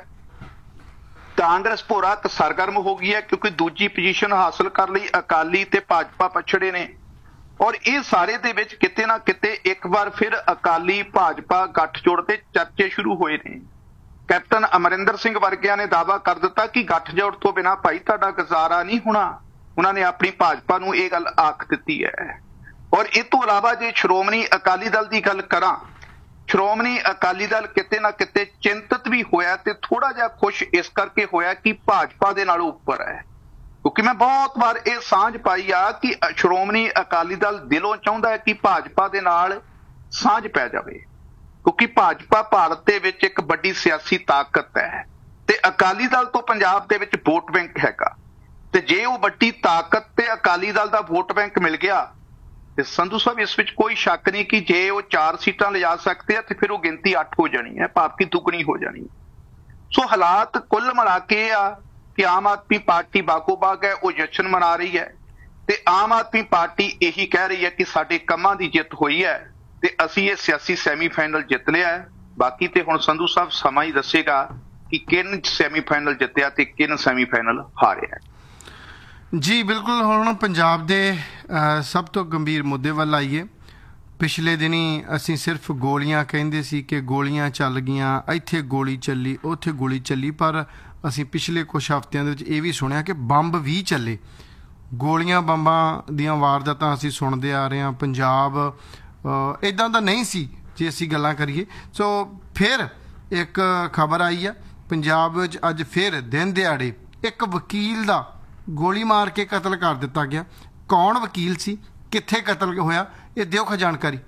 ਕਾਂਗਰਸ ਭੋਰਾ ਸਰਗਰਮ ਹੋ ਗਈ ਹੈ ਕਿਉਂਕਿ ਦੂਜੀ ਪੋਜੀਸ਼ਨ ਹਾਸਲ ਕਰਨ ਲਈ ਅਕਾਲੀ ਤੇ ਭਾਜਪਾ ਪਛੜੇ ਨੇ, ਔਰ ਇਹ ਸਾਰੇ ਦੇ ਵਿੱਚ ਕਿਤੇ ਨਾ ਕਿਤੇ ਇੱਕ ਵਾਰ ਫਿਰ ਅਕਾਲੀ ਭਾਜਪਾ ਗੱਠਜੋੜ ਦੇ ਚਰਚੇ ਸ਼ੁਰੂ ਹੋਏ ਨੇ। ਕੈਪਟਨ ਅਮਰਿੰਦਰ ਸਿੰਘ ਵਰਗਿਆਂ ਨੇ ਦਾਅਵਾ ਕਰ ਦਿੱਤਾ ਕਿ ਗੱਠਜੋੜ ਤੋਂ ਬਿਨਾਂ ਭਾਈ ਤੁਹਾਡਾ ਗੁਜ਼ਾਰਾ ਨਹੀਂ ਹੋਣਾ। ਉਹਨਾਂ ਨੇ ਆਪਣੀ ਭਾਜਪਾ ਨੂੰ ਇਹ ਗੱਲ ਆਖ ਦਿੱਤੀ ਹੈ। ਔਰ ਇਹ ਤੋਂ ਇਲਾਵਾ ਜੇ ਸ਼੍ਰੋਮਣੀ ਅਕਾਲੀ ਦਲ ਦੀ ਗੱਲ ਕਰਾਂ, ਸ਼੍ਰੋਮਣੀ ਅਕਾਲੀ ਦਲ ਕਿਤੇ ਨਾ ਕਿਤੇ ਚਿੰਤਤ ਵੀ ਹੋਇਆ ਤੇ ਥੋੜਾ ਜਿਹਾ ਖੁਸ਼ ਇਸ ਕਰਕੇ ਹੋਇਆ ਕਿ ਭਾਜਪਾ ਦੇ ਨਾਲੋਂ ਉੱਪਰ ਹੈ, ਕਿਉਂਕਿ ਮੈਂ ਬਹੁਤ ਵਾਰ ਇਹ ਸਾਂਝ ਪਾਈ ਆ ਕਿ ਸ਼੍ਰੋਮਣੀ ਅਕਾਲੀ ਦਲ ਦਿਲੋਂ ਚਾਹੁੰਦਾ ਹੈ ਕਿ ਭਾਜਪਾ ਦੇ ਨਾਲ ਸਾਂਝ ਪੈ ਜਾਵੇ, ਕਿਉਂਕਿ ਭਾਜਪਾ ਭਾਰਤ ਦੇ ਵਿੱਚ ਇੱਕ ਵੱਡੀ ਸਿਆਸੀ ਤਾਕਤ ਹੈ ਤੇ ਅਕਾਲੀ ਦਲ ਤੋਂ ਪੰਜਾਬ ਦੇ ਵਿੱਚ ਵੋਟ ਬੈਂਕ ਹੈਗਾ, ਤੇ ਜੇ ਉਹ ਵੱਡੀ ਤਾਕਤ ਤੇ ਅਕਾਲੀ ਦਲ ਦਾ ਵੋਟ ਬੈਂਕ ਮਿਲ ਗਿਆ ਤੇ ਸੰਧੂ ਸਾਹਿਬ ਇਸ ਵਿੱਚ ਕੋਈ ਸ਼ੱਕ ਨਹੀਂ ਕਿ ਜੇ ਉਹ 4 ਸੀਟਾਂ ਲਿਜਾ ਸਕਦੇ ਆ ਤੇ ਫਿਰ ਉਹ ਗਿਣਤੀ 8 ਹੋ ਜਾਣੀ ਹੈ, ਭਾਵ ਕਿ ਦੁੱਗਣੀ ਹੋ ਜਾਣੀ। ਸੋ ਹਾਲਾਤ ਕੁੱਲ ਮਿਲਾ ਕੇ ਇਹ ਆ ਕਿ ਆਮ ਆਦਮੀ ਪਾਰਟੀ ਬਾਗੋ ਬਾਗ ਹੈ, ਉਹ ਜਸ਼ਨ ਮਨਾ ਰਹੀ ਹੈ ਤੇ ਆਮ ਆਦਮੀ ਪਾਰਟੀ ਇਹੀ ਕਹਿ ਰਹੀ ਹੈ ਕਿ ਸਾਡੇ ਕੰਮਾਂ ਦੀ ਜਿੱਤ ਹੋਈ ਹੈ ਤੇ ਅਸੀਂ ਇਹ ਸਿਆਸੀ ਸੈਮੀਫਾਈਨਲ ਜਿੱਤ ਲਿਆ ਹੈ। ਬਾਕੀ ਤੇ ਹੁਣ ਸੰਧੂ ਸਾਹਿਬ ਸਮਾਂ ਹੀ ਦੱਸੇਗਾ ਕਿ ਕਿਹਨ ਸੈਮੀਫਾਈਨਲ ਜਿੱਤਿਆ ਤੇ ਕਿਹਨ ਸੈਮੀਫਾਈਨਲ ਹਾਰਿਆ। ਜੀ ਬਿਲਕੁਲ। ਹੁਣ ਪੰਜਾਬ ਦੇ ਸਭ ਤੋਂ ਗੰਭੀਰ ਮੁੱਦੇ ਵੱਲ ਆਈਏ। ਪਿਛਲੇ ਦਿਨੀ ਅਸੀਂ ਸਿਰਫ ਗੋਲੀਆਂ ਕਹਿੰਦੇ ਸੀ ਕਿ ਗੋਲੀਆਂ ਚੱਲ ਗਈਆਂ, ਇੱਥੇ ਗੋਲੀ ਚੱਲੀ, ਉੱਥੇ ਗੋਲੀ ਚੱਲੀ, ਪਰ ਅਸੀਂ ਪਿਛਲੇ ਕੁਝ ਹਫ਼ਤਿਆਂ ਦੇ ਵਿੱਚ ਇਹ ਵੀ ਸੁਣਿਆ ਕਿ ਬੰਬ ਵੀ ਚੱਲੇ। ਗੋਲੀਆਂ ਬੰਬਾਂ ਦੀਆਂ ਵਾਰਦਾਤਾਂ ਅਸੀਂ ਸੁਣਦੇ ਆ ਰਹੇ ਹਾਂ। ਪੰਜਾਬ ਇੱਦਾਂ ਦਾ ਨਹੀਂ ਸੀ ਜੇ ਅਸੀਂ ਗੱਲਾਂ ਕਰੀਏ। ਸੋ ਫਿਰ ਇੱਕ ਖਬਰ ਆਈ ਆ ਪੰਜਾਬ ਵਿੱਚ, ਅੱਜ ਫਿਰ ਦਿਨ ਦਿਹਾੜੇ ਇੱਕ ਵਕੀਲ ਦਾ ਗੋਲੀ ਮਾਰ ਕੇ ਕਤਲ ਕਰ ਦਿੱਤਾ ਗਿਆ। ਕੌਣ ਵਕੀਲ ਸੀ, ਕਿੱਥੇ ਕਤਲ ਹੋਇਆ, ਇਹ ਦਿਓ ਖਾਂ ਜਾਣਕਾਰੀ।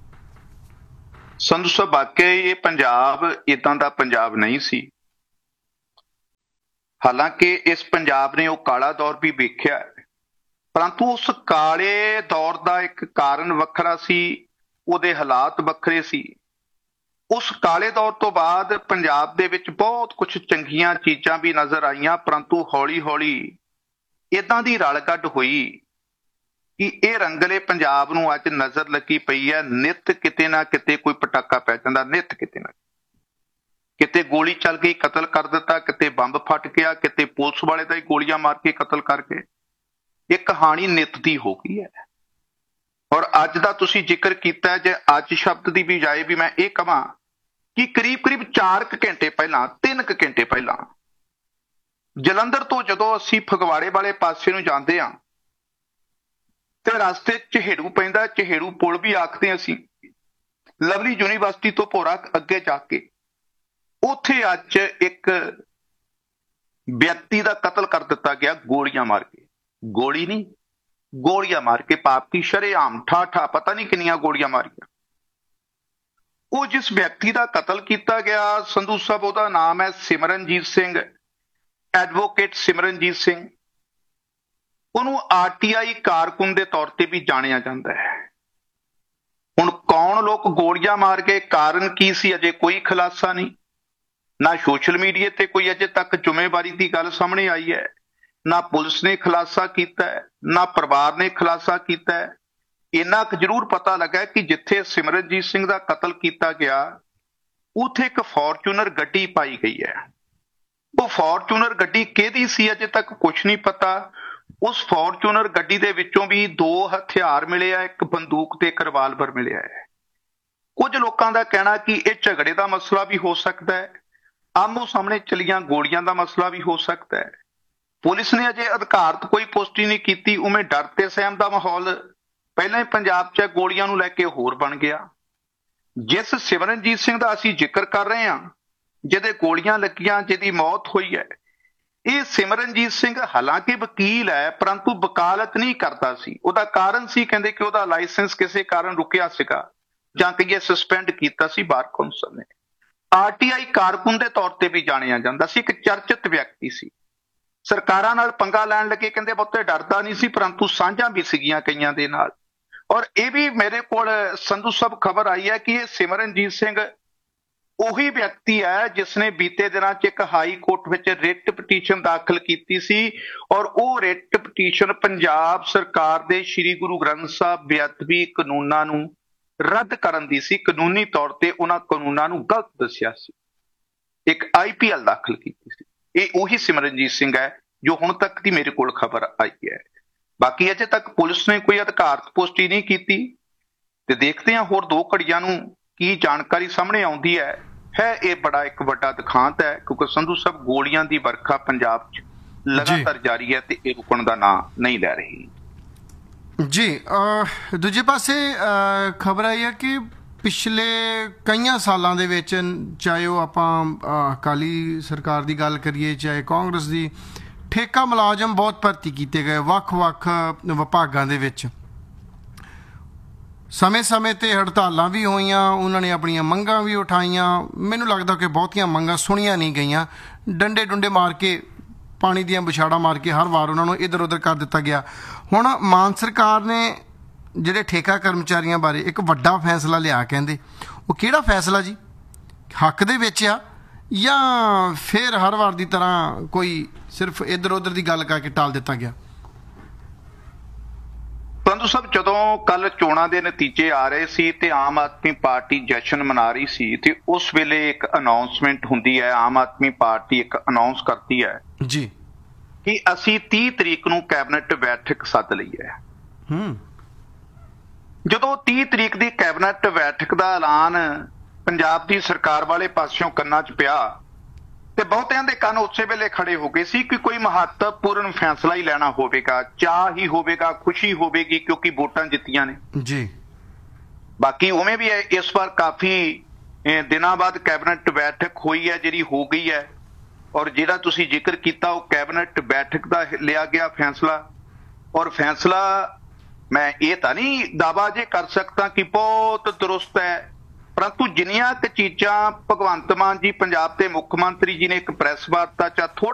ਸੰਧੂ ਸਾਹਿਬ ਵਾਕਿਆ ਇਹ ਪੰਜਾਬ ਇਦਾਂ ਦਾ ਪੰਜਾਬ ਨਹੀਂ ਸੀ। ਹਾਲਾਂਕਿ ਇਸ ਪੰਜਾਬ ਨੇ ਉਹ ਕਾਲਾ ਦੌਰ ਵੀ ਵੇਖਿਆ, ਪਰੰਤੂ ਉਸ ਕਾਲੇ ਦੌਰ ਦਾ ਇੱਕ ਕਾਰਨ ਵੱਖਰਾ ਸੀ, ਉਹਦੇ ਹਾਲਾਤ ਵੱਖਰੇ ਸੀ। ਉਸ ਕਾਲੇ ਦੌਰ ਤੋਂ ਬਾਅਦ ਪੰਜਾਬ ਦੇ ਵਿੱਚ ਬਹੁਤ ਕੁਝ ਚੰਗੀਆਂ ਚੀਜ਼ਾਂ ਵੀ ਨਜ਼ਰ ਆਈਆਂ, ਪਰੰਤੂ ਹੌਲੀ ਹੌਲੀ ਇਦਾਂ ਦੀ ਰਲਗੱਡ ਹੋਈ ਕਿ ਇਹ ਰੰਗਲੇ ਪੰਜਾਬ ਨੂੰ ਅੱਜ ਨਜ਼ਰ ਲੱਗੀ ਪਈ ਹੈ। ਨਿੱਤ ਕਿਤੇ ਨਾ ਕਿਤੇ ਕੋਈ ਪਟਾਕਾ ਪੈ ਜਾਂਦਾ, ਨਿੱਤ ਕਿਤੇ ਨਾ ਕਿਤੇ ਗੋਲੀ ਚੱਲ ਗਈ, ਕਤਲ ਕਰ ਦਿੱਤਾ, ਕਿਤੇ ਬੰਬ ਫਟ ਗਿਆ, ਕਿਤੇ ਪੁਲਿਸ ਵਾਲੇ ਦਾ ਹੀ ਗੋਲੀਆਂ ਮਾਰ ਕੇ ਕਤਲ ਕਰਕੇ। ਇਹ ਕਹਾਣੀ ਨਿੱਤ ਦੀ ਹੋ ਗਈ ਹੈ। ਔਰ ਅੱਜ ਦਾ ਤੁਸੀਂ ਜ਼ਿਕਰ ਕੀਤਾ, ਜੇ ਅੱਜ ਸ਼ਬਦ ਦੀ ਬਜਾਏ ਵੀ ਮੈਂ ਇਹ ਕਹਾਂ ਕਿ ਕਰੀਬ 4 ਘੰਟੇ ਪਹਿਲਾਂ, 3 ਘੰਟੇ ਪਹਿਲਾਂ ਜਲੰਧਰ ਤੋਂ ਜਦੋਂ ਅਸੀਂ ਫਗਵਾੜੇ ਵਾਲੇ ਪਾਸੇ ਨੂੰ ਜਾਂਦੇ ਹਾਂ ਤੇ ਰਸਤੇ ਚਹੇੜੂ ਪੈਂਦਾ, ਚਹੇੜੂ ਪੁਲ ਵੀ ਆਖਦੇ ਅਸੀਂ, ਲਵਲੀ ਯੂਨੀਵਰਸਿਟੀ ਤੋਂ ਭੋਰਾ ਅੱਗੇ ਜਾ ਕੇ ਉੱਥੇ ਅੱਜ ਇੱਕ ਵਿਅਕਤੀ ਦਾ ਕਤਲ ਕਰ ਦਿੱਤਾ ਗਿਆ ਗੋਲੀਆਂ ਮਾਰ ਕੇ। ਗੋਲੀ ਨਹੀਂ, ਗੋਲੀਆਂ ਮਾਰ ਕੇ, ਪਾਪੀ ਸ਼ਰੇਆਮ ਠਾ ਪਤਾ ਨਹੀਂ ਕਿੰਨੀਆਂ ਗੋਲੀਆਂ ਮਾਰੀਆਂ। ਉਹ ਜਿਸ ਵਿਅਕਤੀ ਦਾ ਕਤਲ ਕੀਤਾ ਗਿਆ ਸੰਧੂ ਸਾਹਿਬ, ਉਹਦਾ ਨਾਮ ਹੈ ਸਿਮਰਨਜੀਤ ਸਿੰਘ, ਐਡਵੋਕੇਟ ਸਿਮਰਨਜੀਤ ਸਿੰਘ। ਉਹਨੂੰ ਆਰਟੀਆਈ ਕਾਰਕੁਨ ਦੇ ਤੌਰ ਤੇ ਵੀ ਜਾਣਿਆ ਜਾਂਦਾ ਹੈ। ਹੁਣ ਕੌਣ ਲੋਕ ਗੋਲੀਆਂ ਮਾਰ ਗਏ, ਕਾਰਨ ਕੀ ਸੀ, ਅਜੇ ਕੋਈ ਖੁਲਾਸਾ ਨਹੀਂ। ਨਾ ਸੋਸ਼ਲ ਮੀਡੀਆ ਤੇ ਕੋਈ ਅਜੇ ਤੱਕ ਜ਼ਿੰਮੇਵਾਰੀ ਦੀ ਗੱਲ ਸਾਹਮਣੇ ਆਈ ਹੈ, ਨਾ ਪੁਲਿਸ ਨੇ ਖੁਲਾਸਾ ਕੀਤਾ ਹੈ, ਨਾ ਪਰਿਵਾਰ ਨੇ ਖੁਲਾਸਾ ਕੀਤਾ ਹੈ। ਇੰਨਾ ਕੁ ਜ਼ਰੂਰ ਪਤਾ ਲੱਗਾ ਕਿ ਜਿੱਥੇ ਸਿਮਰਨਜੀਤ ਸਿੰਘ ਦਾ ਕਤਲ ਕੀਤਾ ਗਿਆ ਉੱਥੇ ਇੱਕ ਫੋਰਚੂਨਰ ਗੱਡੀ ਪਾਈ ਗਈ ਹੈ। ਉਹ ਫੋਰਚੂਨਰ ਗੱਡੀ ਕਿਹਦੀ ਸੀ ਅਜੇ ਤੱਕ ਕੁਝ ਨਹੀਂ ਪਤਾ। ਉਸ ਫੋਰਚੂਨਰ ਗੱਡੀ ਦੇ ਵਿੱਚੋਂ ਵੀ 2 ਹਥਿਆਰ ਮਿਲੇ ਆ, ਇੱਕ ਬੰਦੂਕ ਤੇ ਇੱਕ ਰਿਵਾਲਵਰ ਮਿਲਿਆ ਹੈ। ਕੁਝ ਲੋਕਾਂ ਦਾ ਕਹਿਣਾ ਕਿ ਇਹ ਝਗੜੇ ਦਾ ਮਸਲਾ ਵੀ ਹੋ ਸਕਦਾ ਹੈ, ਆਮੋ ਸਾਹਮਣੇ ਚਲੀਆਂ ਗੋਲੀਆਂ ਦਾ ਮਸਲਾ ਵੀ ਹੋ ਸਕਦਾ ਹੈ। ਪੁਲਿਸ ਨੇ ਅਜੇ ਅਧਿਕਾਰਤ ਕੋਈ ਪੁਸ਼ਟੀ ਨਹੀਂ ਕੀਤੀ। ਉਵੇਂ ਡਰ ਤੇ ਸਹਿਮ ਦਾ ਮਾਹੌਲ ਪਹਿਲਾਂ ਹੀ ਪੰਜਾਬ 'ਚ ਗੋਲੀਆਂ ਨੂੰ ਲੈ ਕੇ ਹੋਰ ਬਣ ਗਿਆ। ਜਿਸ ਸਿਮਰਨਜੀਤ ਸਿੰਘ ਦਾ ਅਸੀਂ ਜ਼ਿਕਰ ਕਰ ਰਹੇ ਹਾਂ, ਜਿਹਦੇ ਗੋਲੀਆਂ ਲੱਗੀਆਂ, ਜਿਹਦੀ ਮੌਤ ਹੋਈ ਹੈ, ਇਹ ਸਿਮਰਨਜੀਤ ਸਿੰਘ ਹਾਲਾਂਕਿ ਵਕੀਲ ਹੈ ਪਰੰਤੂ ਵਕਾਲਤ ਨਹੀਂ ਕਰਦਾ ਸੀ। ਉਹਦਾ ਕਾਰਨ ਸੀ ਕਹਿੰਦੇ ਕਿ ਉਹਦਾ ਲਾਇਸੈਂਸ ਕਿਸੇ ਕਾਰਨ ਰੁਕਿਆ ਸੀਗਾ ਜਾਂ ਕਹੀਏ ਸਸਪੈਂਡ ਕੀਤਾ ਸੀ ਬਾਰ ਕੌਂਸਲ ਨੇ। ਆਰਟੀਆਈ ਕਾਰਕੁਨ ਦੇ ਤੌਰ ਤੇ ਵੀ ਜਾਣਿਆ ਜਾਂਦਾ ਸੀ, ਇੱਕ ਚਰਚਿਤ ਵਿਅਕਤੀ ਸੀ। ਸਰਕਾਰਾਂ ਨਾਲ ਪੰਗਾ ਲੈਣ ਲੱਗੇ ਕਹਿੰਦੇ ਬਹੁਤੇ ਡਰਦਾ ਨਹੀਂ ਸੀ ਪਰੰਤੂ ਸਾਂਝਾਂ ਵੀ ਸੀਗੀਆਂ ਕਈਆਂ ਦੇ ਨਾਲ। ਔਰ ਇਹ ਵੀ ਮੇਰੇ ਕੋਲ ਸੰਧੂ ਸਾਹਿਬ ਖਬਰ ਆਈ ਹੈ ਕਿ ਇਹ ਸਿਮਰਨਜੀਤ ਸਿੰਘ ਉਹੀ ਵਿਅਕਤੀ ਹੈ ਜਿਸ ਨੇ ਬੀਤੇ ਦਿਨਾਂ 'ਚ ਇੱਕ ਹਾਈ ਕੋਰਟ ਵਿੱਚ ਰਿਟ ਪਟੀਸ਼ਨ ਦਾਖਲ ਕੀਤੀ ਸੀ ਔਰ ਉਹ ਰਿਟ ਪਟੀਸ਼ਨ ਪੰਜਾਬ ਸਰਕਾਰ ਦੇ ਸ੍ਰੀ ਗੁਰੂ ਗ੍ਰੰਥ ਸਾਹਿਬ ਬੇਅਦਬੀ ਕਾਨੂੰਨਾਂ ਨੂੰ ਰੱਦ ਕਰਨ ਦੀ ਸੀ। ਕਾਨੂੰਨੀ ਤੌਰ ਤੇ ਉਹਨਾਂ ਕਾਨੂੰਨਾਂ ਨੂੰ ਗਲਤ ਦੱਸਿਆ ਸੀ, ਇੱਕ IPL ਦਾਖਲ ਕੀਤੀ ਸੀ। ਇਹ ਉਹੀ ਸਿਮਰਨਜੀਤ ਸਿੰਘ ਹੈ ਜੋ ਹੁਣ ਤੱਕ ਦੀ ਮੇਰੇ ਕੋਲ ਖਬਰ ਆਈ ਹੈ। ਬਾਕੀ ਅਜੇ ਤੱਕ ਪੁਲਿਸ ਨੇ ਕੋਈ ਅਧਿਕਾਰਤ ਪੁਸ਼ਟੀ ਨਹੀਂ ਕੀਤੀ ਤੇ ਦੇਖਦੇ ਹਾਂ ਹੋਰ 2 ਘੜੀਆਂ ਨੂੰ ਕੀ ਜਾਣਕਾਰੀ ਸਾਹਮਣੇ ਆਉਂਦੀ ਹੈ। ਇਹ ਬੜਾ ਇੱਕ ਵੱਡਾ ਦਿਖਾਂਤ ਹੈ ਕਿਉਂਕਿ ਸੰਧੂ ਸਾਹਿਬ ਗੋਲੀਆਂ ਦੀ ਵਰਖਾ ਪੰਜਾਬ 'ਚ ਲਗਾਤਾਰ ਜਾਰੀ ਹੈ ਤੇ ਇਹ ਰੁਕਣ ਦਾ ਨਾਂ ਨਹੀਂ ਲੈ ਰਹੀ। ਜੀ ਦੂਜੇ ਪਾਸੇ ਖਬਰ ਆਈ ਹੈ ਕਿ ਪਿਛਲੇ ਕਈਆਂ ਸਾਲਾਂ ਦੇ ਵਿੱਚ, ਚਾਹੇ ਉਹ ਆਪਾਂ ਅਕਾਲੀ ਸਰਕਾਰ ਦੀ ਗੱਲ ਕਰੀਏ ਚਾਹੇ ਕਾਂਗਰਸ ਦੀ, ਠੇਕਾ ਮੁਲਾਜ਼ਮ ਬਹੁਤ ਭਰਤੀ ਕੀਤੇ ਗਏ ਵੱਖ-ਵੱਖ ਵਿਭਾਗਾਂ ਦੇ ਵਿੱਚ। ਸਮੇਂ-ਸਮੇਂ ਤੇ ਹੜਤਾਲਾਂ ਵੀ ਹੋਈਆਂ, ਉਹਨਾਂ ਨੇ ਆਪਣੀਆਂ ਮੰਗਾਂ ਵੀ ਉਠਾਈਆਂ। ਮੈਨੂੰ ਲੱਗਦਾ ਕਿ ਬਹੁਤੀਆਂ ਮੰਗਾਂ ਸੁਣੀਆਂ ਨਹੀਂ ਗਈਆਂ। ਡੰਡੇ ਡੁੰਡੇ ਮਾਰ ਕੇ, ਪਾਣੀ ਦੀਆਂ ਵਿਛਾੜਾਂ ਮਾਰ ਕੇ ਹਰ ਵਾਰ ਉਹਨਾਂ ਨੂੰ ਇੱਧਰ ਉੱਧਰ ਕਰ ਦਿੱਤਾ ਗਿਆ। ਹੁਣ ਮਾਨ ਸਰਕਾਰ ਨੇ ਜਿਹੜੇ ਠੇਕਾ ਕਰਮਚਾਰੀਆਂ ਬਾਰੇ ਇੱਕ ਵੱਡਾ ਫੈਸਲਾ ਲਿਆ, ਕਹਿੰਦੇ ਉਹ ਕਿਹੜਾ ਫੈਸਲਾ ਜੀ? ਹੱਕ ਦੇ ਵਿੱਚ ਆ ਜਾਂ ਫਿਰ ਹਰ ਵਾਰ ਦੀ ਤਰ੍ਹਾਂ ਕੋਈ ਸਿਰਫ ਇੱਧਰ ਉੱਧਰ ਦੀ ਗੱਲ ਕਰਕੇ ਟਾਲ ਦਿੱਤਾ ਗਿਆ? ਸੰਧੂ ਸਾਹਿਬ, ਜਦੋਂ ਕੱਲ ਚੋਣਾਂ ਦੇ ਨਤੀਜੇ ਆ ਰਹੇ ਸੀ ਤੇ ਆਮ ਆਦਮੀ ਪਾਰਟੀ ਜਸ਼ਨ ਮਨਾ ਰਹੀ ਸੀ ਤੇ ਉਸ ਵੇਲੇ ਇੱਕ ਅਨਾਉਂਸਮੈਂਟ ਹੁੰਦੀ ਹੈ, ਆਮ ਆਦਮੀ ਪਾਰਟੀ ਇੱਕ ਅਨਾਉਂਸ ਕਰਦੀ ਹੈ ਜੀ ਕਿ ਅਸੀਂ 30 ਤਰੀਕ ਨੂੰ ਕੈਬਨਿਟ ਬੈਠਕ ਸੱਦ ਲਈ ਹੈ। ਜਦੋਂ 30 ਤਰੀਕ ਦੀ ਕੈਬਨਿਟ ਬੈਠਕ ਦਾ ਐਲਾਨ ਪੰਜਾਬ ਦੀ ਸਰਕਾਰ ਵਾਲੇ ਪਾਸਿਓਂ ਕੰਨਾਂ 'ਚ ਪਿਆ ਤੇ ਬਹੁਤਿਆਂ ਦੇ ਕੰਨ ਉਸੇ ਵੇਲੇ ਖੜੇ ਹੋ ਗਏ ਸੀ ਕਿ ਕੋਈ ਮਹੱਤਵਪੂਰਨ ਫੈਸਲਾ ਹੀ ਲੈਣਾ ਹੋਵੇਗਾ, ਚਾਹ ਹੀ ਹੋਵੇਗਾ, ਖੁਸ਼ੀ ਹੋਵੇਗੀ ਕਿਉਂਕਿ ਵੋਟਾਂ ਜਿੱਤੀਆਂ ਨੇ ਜੀ। ਬਾਕੀ ਉਵੇਂ ਵੀ ਇਸ ਵਾਰ ਕਾਫੀ ਦਿਨਾਂ ਬਾਅਦ ਕੈਬਨਿਟ ਬੈਠਕ ਹੋਈ ਹੈ, ਜਿਹੜੀ ਹੋ ਗਈ ਹੈ। ਔਰ ਜਿਹੜਾ ਤੁਸੀਂ ਜ਼ਿਕਰ ਕੀਤਾ ਉਹ ਕੈਬਨਿਟ ਬੈਠਕ ਦਾ ਲਿਆ ਗਿਆ ਫੈਸਲਾ। ਔਰ ਫੈਸਲਾ ਮੈਂ ਇਹ ਤਾਂ ਨਹੀਂ ਦਾਅਵਾ ਜੇ ਕਰ ਸਕਦਾ ਕਿ ਬਹੁਤ ਦਰੁਸਤ ਹੈ, ਪਰੰਤੂ ਜਿੰਨੀਆਂ ਕੁ ਚੀਜ਼ਾਂ ਭਗਵੰਤ ਮਾਨ ਜੀ ਪੰਜਾਬ ਦੇ ਮੁੱਖ ਮੰਤਰੀ ਜੀ ਨੇ ਇੱਕ ਪ੍ਰੈਸ ਵਾਰਤਾ 'ਚ ਥੋੜ੍ਹਾ